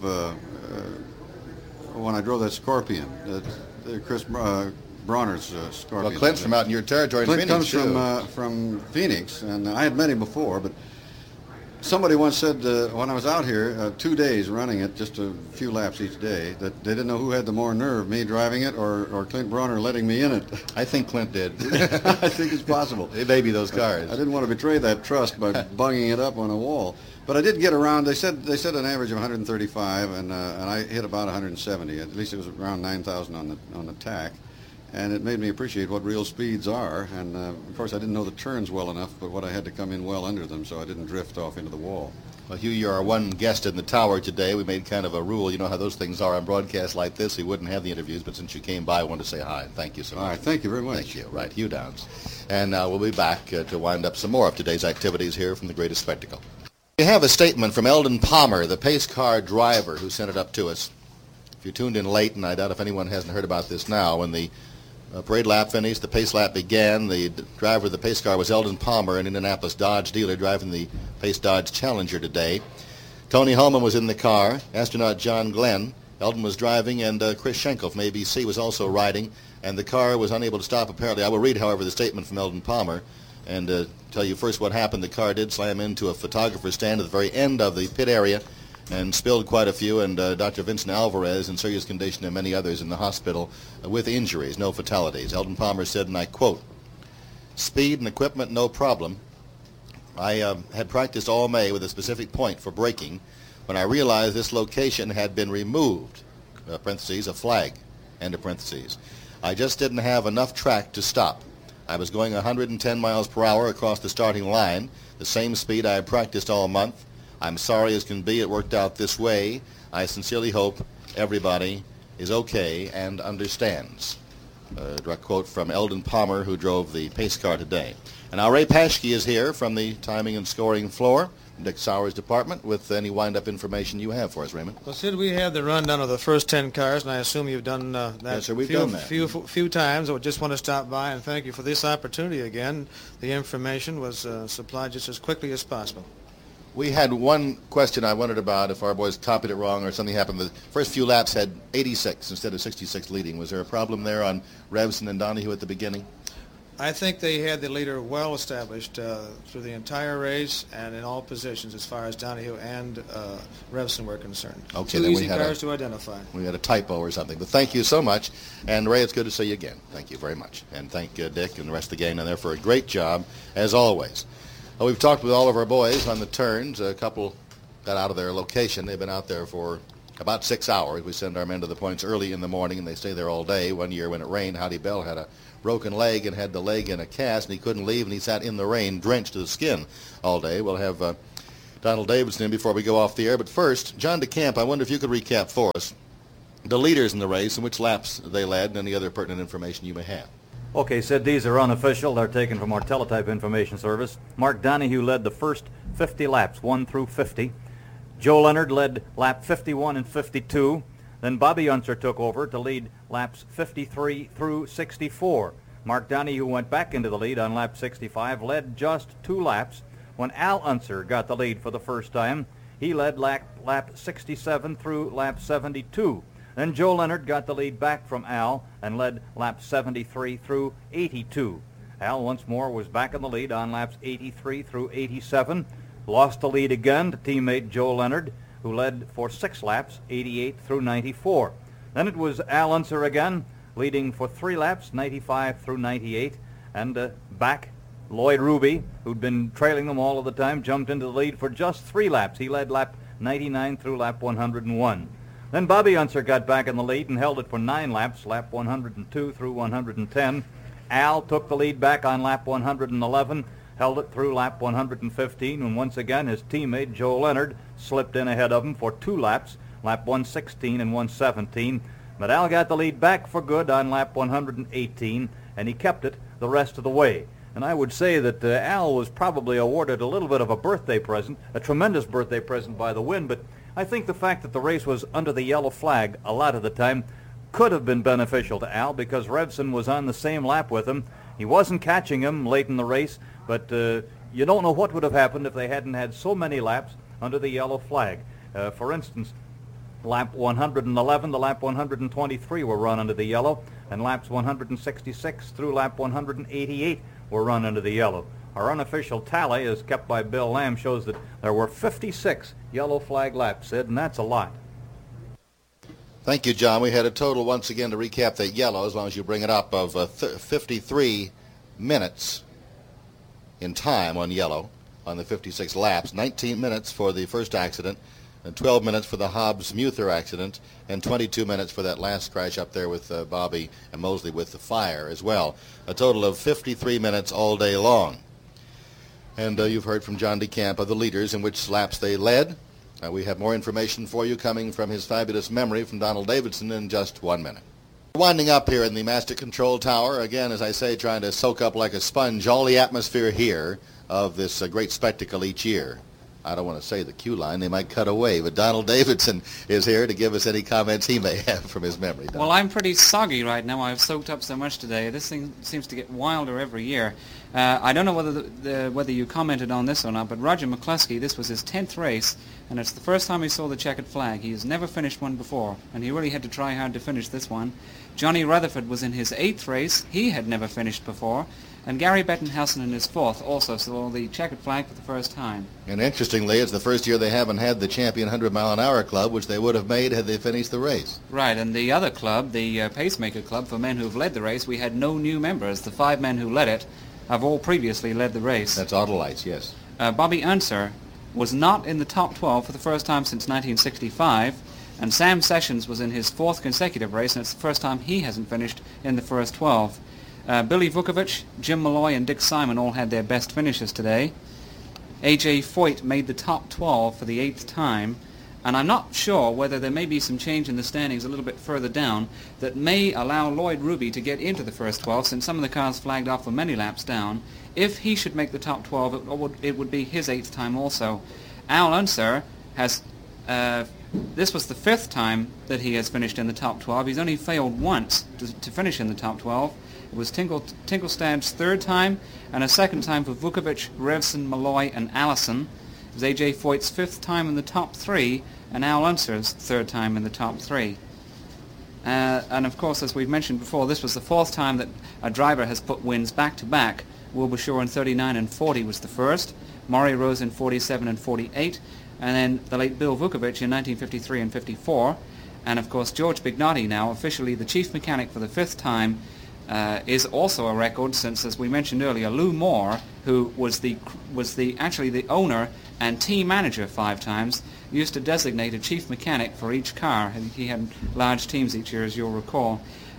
that Scorpion, Chris Bronner's Scorpion. Well, Clint's from out in your territory in Phoenix, Clint comes from Phoenix, and I had met him before, but somebody once said when I was out here 2 days running it, just a few laps each day, that they didn't know who had the more nerve, me driving it or Clint Bronner letting me in it. I think Clint did. I think it's possible. It may be those cars. I didn't want to betray that trust by bunging it up on a wall. But I did get around. They said an average of 135, and I hit about 170. At least it was around 9,000 on the tack. And it made me appreciate what real speeds are. And, of course, I didn't know the turns well enough, but what I had to come in well under them so I didn't drift off into the wall. Well, Hugh, you're our one guest in the tower today. We made kind of a rule. You know how those things are on broadcasts like this. We wouldn't have the interviews, but since you came by, I wanted to say hi. Thank you so much. All right, thank you very much. Thank you. Right, Hugh Downs. And we'll be back to wind up some more of today's activities here from the Greatest Spectacle. We have a statement from Eldon Palmer, the pace car driver, who sent it up to us. If you tuned in late, and I doubt if anyone hasn't heard about this now, when the parade lap finished, the pace lap began. The driver of the pace car was Eldon Palmer, an Indianapolis Dodge dealer driving the Pace Dodge Challenger today. Tony Holman was in the car, astronaut John Glenn. Eldon was driving, and Chris Schenkel from ABC was also riding, and the car was unable to stop apparently. I will read, however, the statement from Eldon Palmer and tell you first what happened. The car did slam into a photographer's stand at the very end of the pit area and spilled quite a few, and Dr. Vincent Alvarez in serious condition and many others in the hospital with injuries, no fatalities. Eldon Palmer said, and I quote, "Speed and equipment, no problem. I had practiced all May with a specific point for braking when I realized this location had been removed, parentheses, a flag, end of parentheses. I just didn't have enough track to stop. I was going 110 miles per hour across the starting line, the same speed I had practiced all month. I'm sorry as can be it worked out this way. I sincerely hope everybody is okay and understands." Direct quote from Eldon Palmer, who drove the pace car today. And now Ray Paschke is here from the timing and scoring floor, Dick Sauer's department, with any wind-up information you have for us, Raymond. Well, Sid, we have the rundown of the first 10 cars, and I assume you've done that yes, sir, we've done that. few times. I just want to stop by and thank you for this opportunity again. The information was supplied just as quickly as possible. We had one question I wondered about if our boys copied it wrong or something happened. The first few laps had 86 instead of 66 leading. Was there a problem there on Revson and Donahue at the beginning? I think they had the leader well established through the entire race and in all positions as far as Donahue and Revson were concerned. Okay, Two then easy cars to identify. We had a typo or something. But thank you so much. And Ray, it's good to see you again. Thank you very much. And thank Dick and the rest of the gang down there for a great job, as always. Well, we've talked with all of our boys on the turns. A couple got out of their location. They've been out there for about 6 hours. We send our men to the points early in the morning, and they stay there all day. One year when it rained, Howdy Bell had a broken leg and had the leg in a cast, and he couldn't leave, and he sat in the rain, drenched to the skin all day. We'll have Donald Davidson in before we go off the air. But first, John DeCamp, I wonder if you could recap for us the leaders in the race and which laps they led and any other pertinent information you may have. Okay, Sid, these are unofficial. They're taken from our teletype information service. Mark Donahue led the first 50 laps, 1 through 50. Joe Leonard led lap 51 and 52. Then Bobby Unser took over to lead laps 53 through 64. Mark Donahue went back into the lead on lap 65, led just 2 laps. When Al Unser got the lead for the first time, he led lap 67 through lap 72. Then Joe Leonard got the lead back from Al and led laps 73 through 82. Al once more was back in the lead on laps 83 through 87. Lost the lead again to teammate Joe Leonard, who led for 6 laps, 88 through 94. Then it was Al Unser again, leading for 3 laps, 95 through 98. And back, Lloyd Ruby, who'd been trailing them all of the time, jumped into the lead for just 3 laps. He led lap 99 through lap 101. Then Bobby Unser got back in the lead and held it for 9 laps, lap 102 through 110. Al took the lead back on lap 111, held it through lap 115, and once again his teammate Joe Leonard slipped in ahead of him for 2 laps, lap 116 and 117. But Al got the lead back for good on lap 118, and he kept it the rest of the way. And I would say that Al was probably awarded a little bit of a birthday present, a tremendous birthday present by the win, but I think the fact that the race was under the yellow flag a lot of the time could have been beneficial to Al because Revson was on the same lap with him. He wasn't catching him late in the race, but you don't know what would have happened if they hadn't had so many laps under the yellow flag. For instance, lap 111 to lap 123 were run under the yellow, and laps 166 through lap 188 were run under the yellow. Our unofficial tally, as kept by Bill Lamb, shows that there were 56 yellow flag laps, Sid, and that's a lot. Thank you, John. We had a total, once again, to recap the yellow, as long as you bring it up, of 53 minutes in time on yellow on the 56 laps, 19 minutes for the first accident, and 12 minutes for the Hobbs-Muther accident, and 22 minutes for that last crash up there with Bobby and Mosley with the fire as well. A total of 53 minutes all day long. And you've heard from John DeCamp of the leaders in which laps they led. We have more information for you coming from his fabulous memory from Donald Davidson in just 1 minute. Winding up here in the Master Control Tower, again, as I say, trying to soak up like a sponge all the atmosphere here of this great spectacle each year. I don't want to say the cue line, they might cut away, but Donald Davidson is here to give us any comments he may have from his memory. Donald. Well, I'm pretty soggy right now. I've soaked up so much today. This thing seems to get wilder every year. I don't know whether you commented on this or not, but Roger McCluskey, this was his 10th race, and it's the first time he saw the checkered flag. He has never finished one before, and he really had to try hard to finish this one. Johnny Rutherford was in his 8th race. He had never finished before. And Gary Bettenhausen in his 4th also saw the checkered flag for the first time. And interestingly, it's the first year they haven't had the champion 100-mile-an-hour club, which they would have made had they finished the race. Right, and the other club, the Pacemaker Club for men who've led the race, we had no new members. The 5 men who led it have all previously led the race. That's Autolites, yes. Bobby Unser was not in the top 12 for the first time since 1965, and Sam Sessions was in his 4th consecutive race, and it's the first time he hasn't finished in the first 12. Billy Vukovich, Jim Malloy, and Dick Simon all had their best finishes today. A.J. Foyt made the top 12 for the 8th time, and I'm not sure whether there may be some change in the standings a little bit further down that may allow Lloyd Ruby to get into the first 12, since some of the cars flagged off for many laps down. If he should make the top 12, it would be his 8th time also. Al Unser has... this was the 5th time that he has finished in the top 12. He's only failed once to finish in the top 12. It was Tinkelstad's 3rd time, and a 2nd time for Vukovich, Revson, Malloy, and Allison. It was A.J. Foyt's 5th time in the top 3, and Al Unser's 3rd time in the top 3. And of course, as we've mentioned before, this was the fourth time that a driver has put wins back-to-back. Wilbur Shaw in 39 and 40 was the first. Maury Rose in 47 and 48. And then the late Bill Vukovich in 1953 and 54. And of course, George Bignotti, now officially the chief mechanic for the fifth time, is also a record since, as we mentioned earlier, Lou Moore, who was actually the owner and team manager 5 times, used to designate a chief mechanic for each car. He had large teams each year, as you'll recall.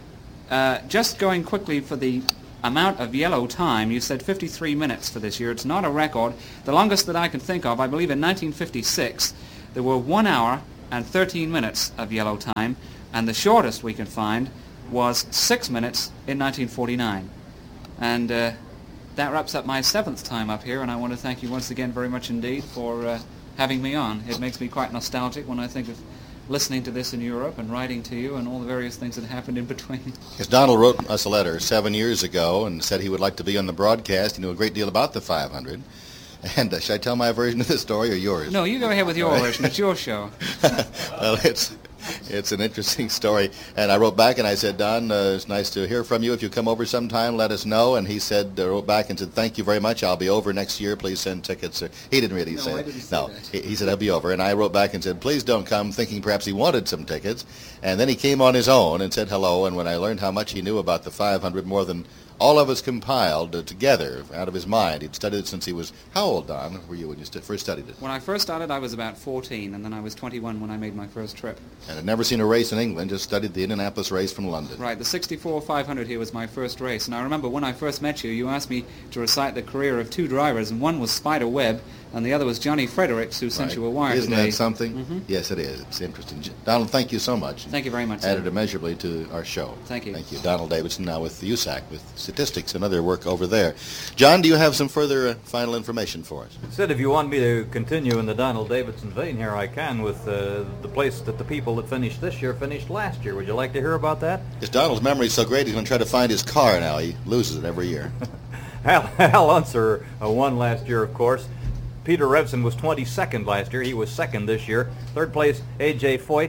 Just going quickly for the amount of yellow time, you said 53 minutes for this year. It's not a record. The longest that I can think of, I believe in 1956, there were 1 hour and 13 minutes of yellow time, and the shortest we can find was 6 minutes in 1949. And that wraps up my 7th time up here, and I want to thank you once again very much indeed for having me on. It makes me quite nostalgic when I think of listening to this in Europe and writing to you and all the various things that happened in between. Yes, Donald wrote us a letter 7 years ago and said he would like to be on the broadcast. He knew a great deal about the 500. And should I tell my version of the story or yours? No, you go ahead with your version. It's your show. Well, it's an interesting story. And I wrote back and I said, Don, it's nice to hear from you. If you come over sometime, let us know. And he said, wrote back and said, thank you very much. I'll be over next year. Please send tickets. He didn't really say it. No, he said, I'll be over. And I wrote back and said, please don't come, thinking perhaps he wanted some tickets. And then he came on his own and said hello. And when I learned how much he knew about the 500, more than all of us compiled together out of his mind. He'd studied it since he was, how old, Don, were you when you first studied it? When I first started, I was about 14, and then I was 21 when I made my first trip. And had never seen a race in England, just studied the Indianapolis race from London. Right, the 64 500 here was my first race. And I remember when I first met you, you asked me to recite the career of 2 drivers, and one was Spider Webb, and the other was Johnny Fredericks, who sent you a wire Isn't today. That something? Mm-hmm. Yes, it is. It's interesting. Donald, thank you so much. Thank you very much, Added sir. immeasurably to our show. Thank you. Thank you. Donald Davidson now with the USAC, with statistics and other work over there. John, do you have some further final information for us? Sid, if you want me to continue in the Donald Davidson vein here, I can with the place that the people that finished this year finished last year. Would you like to hear about that? Yes, Donald's memory is so great he's going to try to find his car now. He loses it every year. Al Unser won last year, of course. Peter Revson was 22nd last year. He was 2nd this year. 3rd place, A.J. Foyt,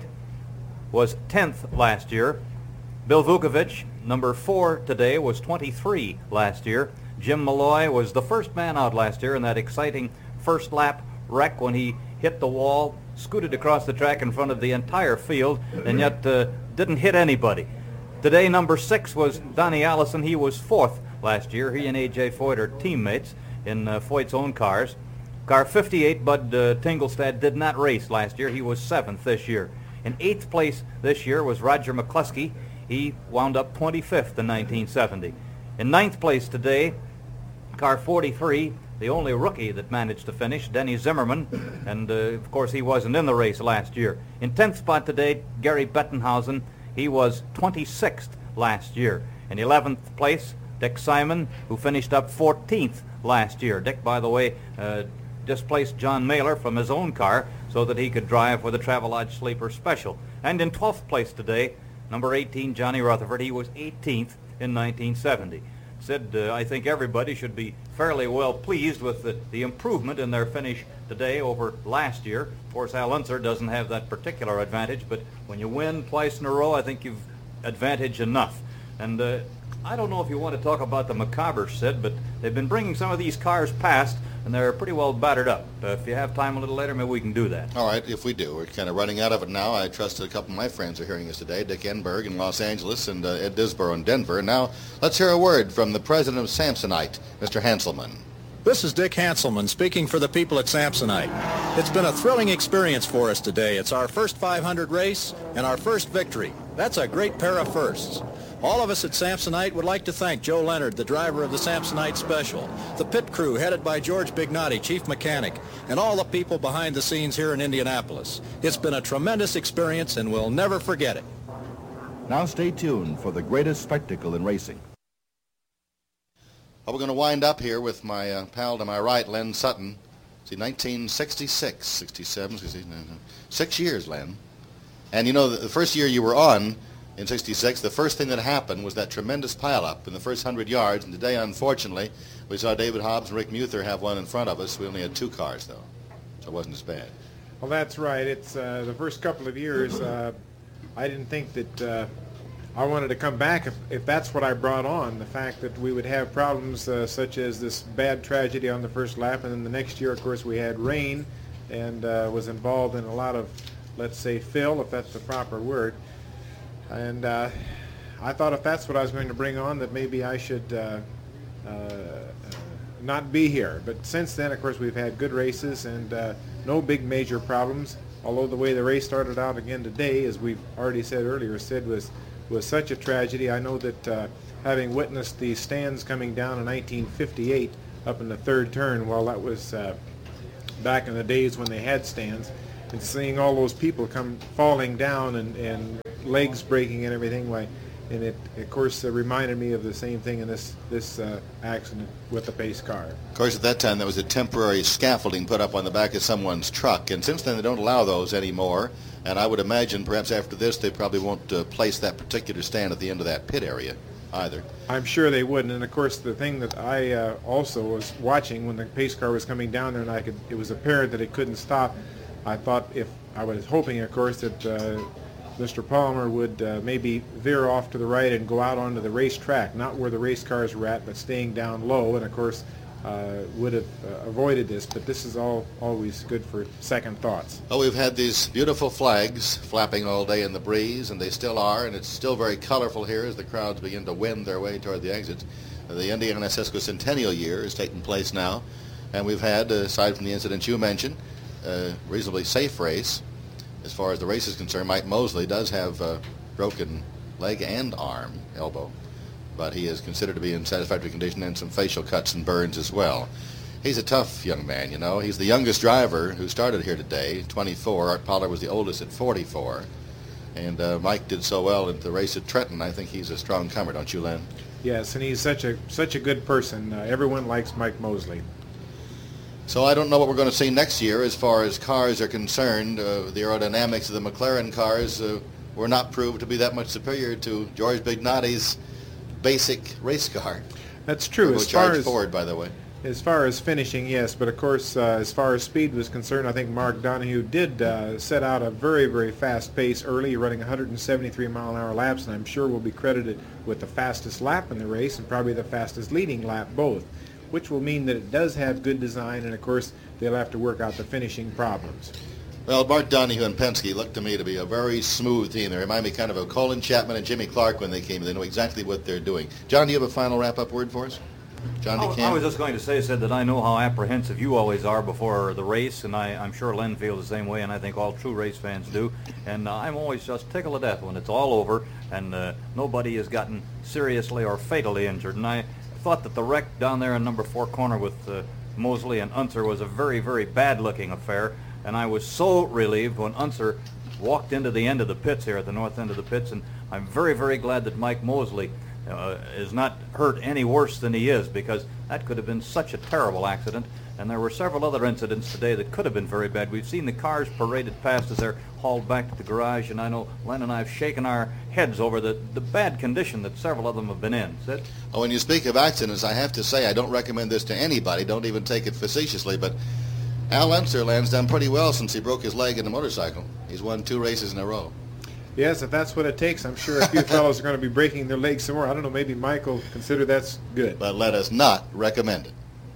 was 10th last year. Bill Vukovich, number 4 today, was 23 last year. Jim Malloy was the first man out last year in that exciting first lap wreck when he hit the wall, scooted across the track in front of the entire field, and yet didn't hit anybody. Today, number 6 was Donnie Allison. He was 4th last year. He and A.J. Foyt are teammates in Foyt's own cars. Car 58, Bud Tingelstad, did not race last year. He was 7th this year. In 8th place this year was Roger McCluskey. He wound up 25th in 1970. In 9th place today, car 43, the only rookie that managed to finish, Denny Zimmerman, and of course he wasn't in the race last year. In 10th spot today, Gary Bettenhausen. He was 26th last year. In 11th place, Dick Simon, who finished up 14th last year. Dick, by the way, displaced John Mailer from his own car so that he could drive for the Travelodge Sleeper Special. And in 12th place today, number 18, Johnny Rutherford. He was 18th in 1970. Sid, I think everybody should be fairly well pleased with the improvement in their finish today over last year. Of course, Al Unser doesn't have that particular advantage, but when you win twice in a row, I think you've advantage enough. And I don't know if you want to talk about the macabre, Sid, but they've been bringing some of these cars past, and they're pretty well battered up. If you have time a little later, maybe we can do that. All right, if we do. We're kind of running out of it now. I trust that a couple of my friends are hearing us today, Dick Enberg in Los Angeles and Ed Disborough in Denver. Now, let's hear a word from the president of Samsonite, Mr. Hanselman. This is Dick Hanselman speaking for the people at Samsonite. It's been a thrilling experience for us today. It's our first 500 race and our first victory. That's a great pair of firsts. All of us at Samsonite would like to thank Joe Leonard, the driver of the Samsonite Special, the pit crew headed by George Bignotti, chief mechanic, and all the people behind the scenes here in Indianapolis. It's been a tremendous experience, and we'll never forget it. Now stay tuned for the greatest spectacle in racing. Well, we're going to wind up here with my pal to my right, Len Sutton. See, 1966, 67, 6 years, Len. And you know, the first year you were on, in 66, the first thing that happened was that tremendous pileup in the first 100 yards. And today, unfortunately, we saw David Hobbs and Rick Muther have one in front of us. We only had 2 cars, though, so it wasn't as bad. Well, that's right. It's the first couple of years, I didn't think that I wanted to come back if that's what I brought on. The fact that we would have problems such as this bad tragedy on the first lap, and then the next year, of course, we had rain and was involved in a lot of, let's say, fill, if that's the proper word. And I thought if that's what I was going to bring on, that maybe I should not be here. But since then, of course, we've had good races and no big major problems, although the way the race started out again today, as we've already said earlier, Sid, was such a tragedy. I know that having witnessed the stands coming down in 1958 up in the third turn, well, that was back in the days when they had stands, and seeing all those people come falling down and legs breaking and everything, and it, of course, reminded me of the same thing in this accident with the pace car. Of course, at that time, there was a temporary scaffolding put up on the back of someone's truck, and since then they don't allow those anymore. And I would imagine perhaps after this they probably won't place that particular stand at the end of that pit area either. I'm sure they wouldn't. And of course, the thing that I also was watching when the pace car was coming down there, and it was apparent that it couldn't stop. I was hoping, of course, that Mr. Palmer would maybe veer off to the right and go out onto the racetrack, not where the race cars were at, but staying down low. And of course, would have avoided this, but this is always good for second thoughts. Oh, we've had these beautiful flags flapping all day in the breeze, and they still are, and it's still very colorful here as the crowds begin to wend their way toward the exits. The Indiana Sesquicentennial year is taking place now, and we've had, aside from the incident you mentioned, a reasonably safe race. As far as the race is concerned, Mike Mosley does have a broken leg and elbow. But he is considered to be in satisfactory condition and some facial cuts and burns as well. He's a tough young man, you know. He's the youngest driver who started here today, 24. Art Pollard was the oldest at 44. And Mike did so well in the race at Trenton. I think he's a strong comer, don't you, Len? Yes, and he's such a good person. Everyone likes Mike Mosley. So I don't know what we're going to see next year as far as cars are concerned. The aerodynamics of the McLaren cars were not proved to be that much superior to George Bignotti's basic race car. That's true. As far as Ford, by the way. As far as finishing, yes, but of course, as far as speed was concerned, I think Mark Donohue did set out a very, very fast pace early, running 173 mile-an-hour laps, and I'm sure will be credited with the fastest lap in the race and probably the fastest leading lap both, which will mean that it does have good design, and of course, they'll have to work out the finishing problems. Well, Mark Donohue and Penske look to me to be a very smooth team. They remind me kind of Colin Chapman and Jimmy Clark when they came. They know exactly what they're doing. John, do you have a final wrap-up word for us? John DeCamp? I was just going to say, Sid, that I know how apprehensive you always are before the race, and I'm sure Len feels the same way, and I think all true race fans do. And I'm always just tickled to death when it's all over and nobody has gotten seriously or fatally injured. And I thought that the wreck down there in number 4 corner with Mosley and Unser was a very, very bad-looking affair. And I was so relieved when Unser walked into the end of the pits here at the north end of the pits, and I'm very, very glad that Mike Mosley is not hurt any worse than he is, because that could have been such a terrible accident. And there were several other incidents today that could have been very bad. We've seen the cars paraded past as they're hauled back to the garage, and I know Len and I have shaken our heads over the bad condition that several of them have been in. Sid? Oh, when you speak of accidents, I have to say I don't recommend this to anybody. Don't even take it facetiously, but Al Unserland's done pretty well since he broke his leg in the motorcycle. He's won 2 races in a row. Yes, if that's what it takes, I'm sure a few fellows are going to be breaking their legs somewhere. I don't know, maybe Mike will consider that's good. But let us not recommend it.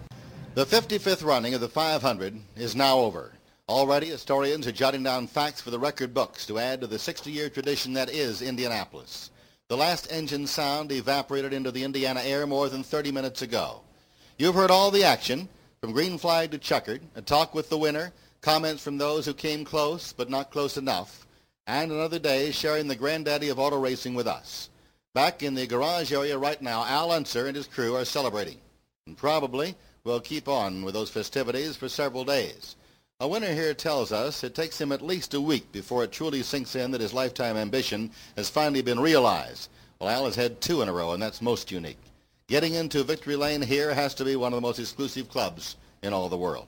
The 55th running of the 500 is now over. Already, historians are jotting down facts for the record books to add to the 60-year tradition that is Indianapolis. The last engine sound evaporated into the Indiana air more than 30 minutes ago. You've heard all the action, from green flag to checkered, a talk with the winner, comments from those who came close but not close enough, and another day sharing the granddaddy of auto racing with us. Back in the garage area right now, Al Unser and his crew are celebrating, and probably will keep on with those festivities for several days. A winner here tells us it takes him at least a week before it truly sinks in that his lifetime ambition has finally been realized. Well, Al has had 2 in a row, and that's most unique. Getting into Victory Lane here has to be one of the most exclusive clubs in all the world.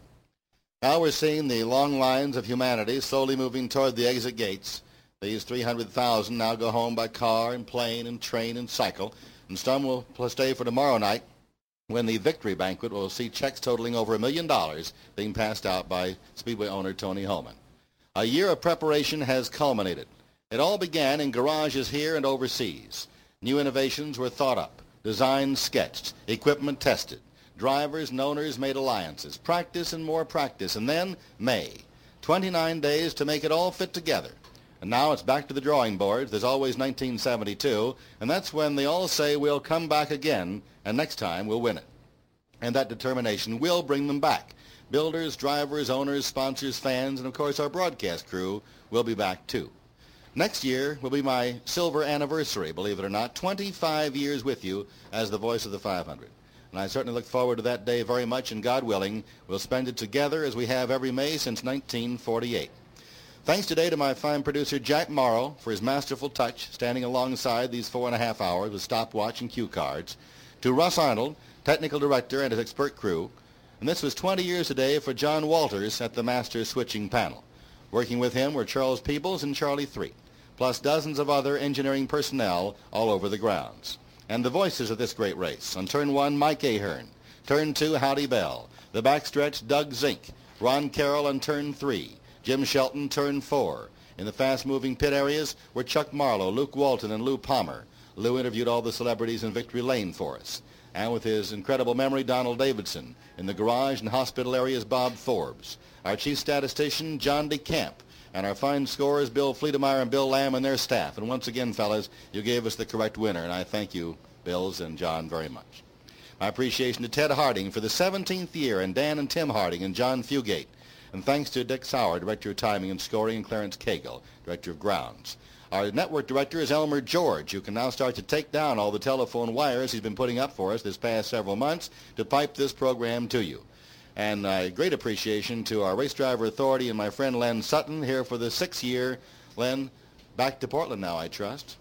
Now we're seeing the long lines of humanity slowly moving toward the exit gates. These 300,000 now go home by car and plane and train and cycle, and some will stay for tomorrow night when the victory banquet will see checks totaling over $1 million being passed out by Speedway owner Tony Holman. A year of preparation has culminated. It all began in garages here and overseas. New innovations were thought up, designs sketched, equipment tested. Drivers and owners made alliances, practice and more practice, and then May. 29 days to make it all fit together. And now it's back to the drawing boards. There's always 1972, and that's when they all say we'll come back again, and next time we'll win it. And that determination will bring them back. Builders, drivers, owners, sponsors, fans, and of course our broadcast crew will be back too. Next year will be my silver anniversary, believe it or not, 25 years with you as the voice of the 500. And I certainly look forward to that day very much, and God willing, we'll spend it together as we have every May since 1948. Thanks today to my fine producer, Jack Morrow, for his masterful touch, standing alongside these 4.5 hours with stopwatch and cue cards. To Russ Arnold, technical director, and his expert crew. And this was 20 years today for John Walters at the master switching panel. Working with him were Charles Peebles and Charlie Threet, plus dozens of other engineering personnel all over the grounds. And the voices of this great race. On turn 1, Mike Ahern. Turn 2, Howdy Bell. The backstretch, Doug Zink. Ron Carroll on turn 3. Jim Shelton, turn 4. In the fast-moving pit areas were Chuck Marlowe, Luke Walton, and Lou Palmer. Lou interviewed all the celebrities in Victory Lane for us. And with his incredible memory, Donald Davidson. In the garage and hospital areas, Bob Forbes. Our chief statistician, John DeCamp. And our fine scorers, Bill Fleetemeyer and Bill Lamb and their staff. And once again, fellas, you gave us the correct winner, and I thank you, Bills and John, very much. My appreciation to Ted Harding for the 17th year, and Dan and Tim Harding and John Fugate. And thanks to Dick Sauer, Director of Timing and Scoring, and Clarence Cagle, Director of Grounds. Our network director is Elmer George, who can now start to take down all the telephone wires he's been putting up for us this past several months to pipe this program to you. And great appreciation to our Race Driver Authority and my friend Len Sutton here for the 6th year. Len, back to Portland now, I trust.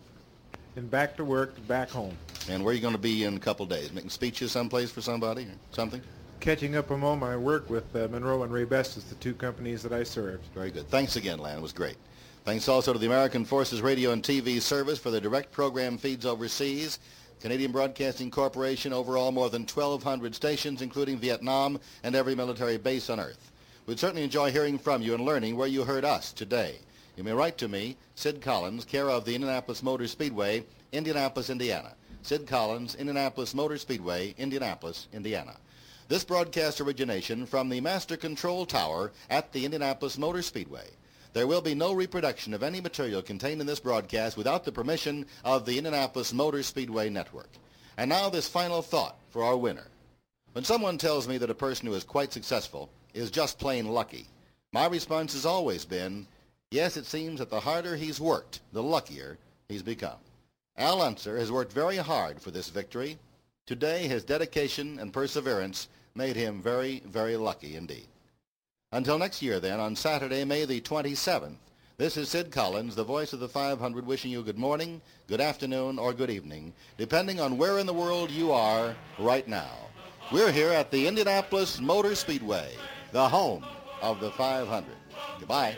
And back to work, back home. And where are you going to be in a couple of days? Making speeches someplace for somebody or something? Catching up on all my work with Monroe and Ray Bestis, the two companies that I served. Very good. Thanks again, Len. It was great. Thanks also to the American Forces Radio and TV Service for their direct program feeds overseas. Canadian Broadcasting Corporation, overall more than 1,200 stations, including Vietnam and every military base on Earth. We'd certainly enjoy hearing from you and learning where you heard us today. You may write to me, Sid Collins, care of the Indianapolis Motor Speedway, Indianapolis, Indiana. Sid Collins, Indianapolis Motor Speedway, Indianapolis, Indiana. This broadcast origination from the Master Control Tower at the Indianapolis Motor Speedway. There will be no reproduction of any material contained in this broadcast without the permission of the Indianapolis Motor Speedway Network. And now this final thought for our winner. When someone tells me that a person who is quite successful is just plain lucky, my response has always been, yes, it seems that the harder he's worked, the luckier he's become. Al Unser has worked very hard for this victory. Today, his dedication and perseverance made him very, very lucky indeed. Until next year, then, on Saturday, May the 27th, this is Sid Collins, the voice of the 500, wishing you good morning, good afternoon, or good evening, depending on where in the world you are right now. We're here at the Indianapolis Motor Speedway, the home of the 500. Goodbye.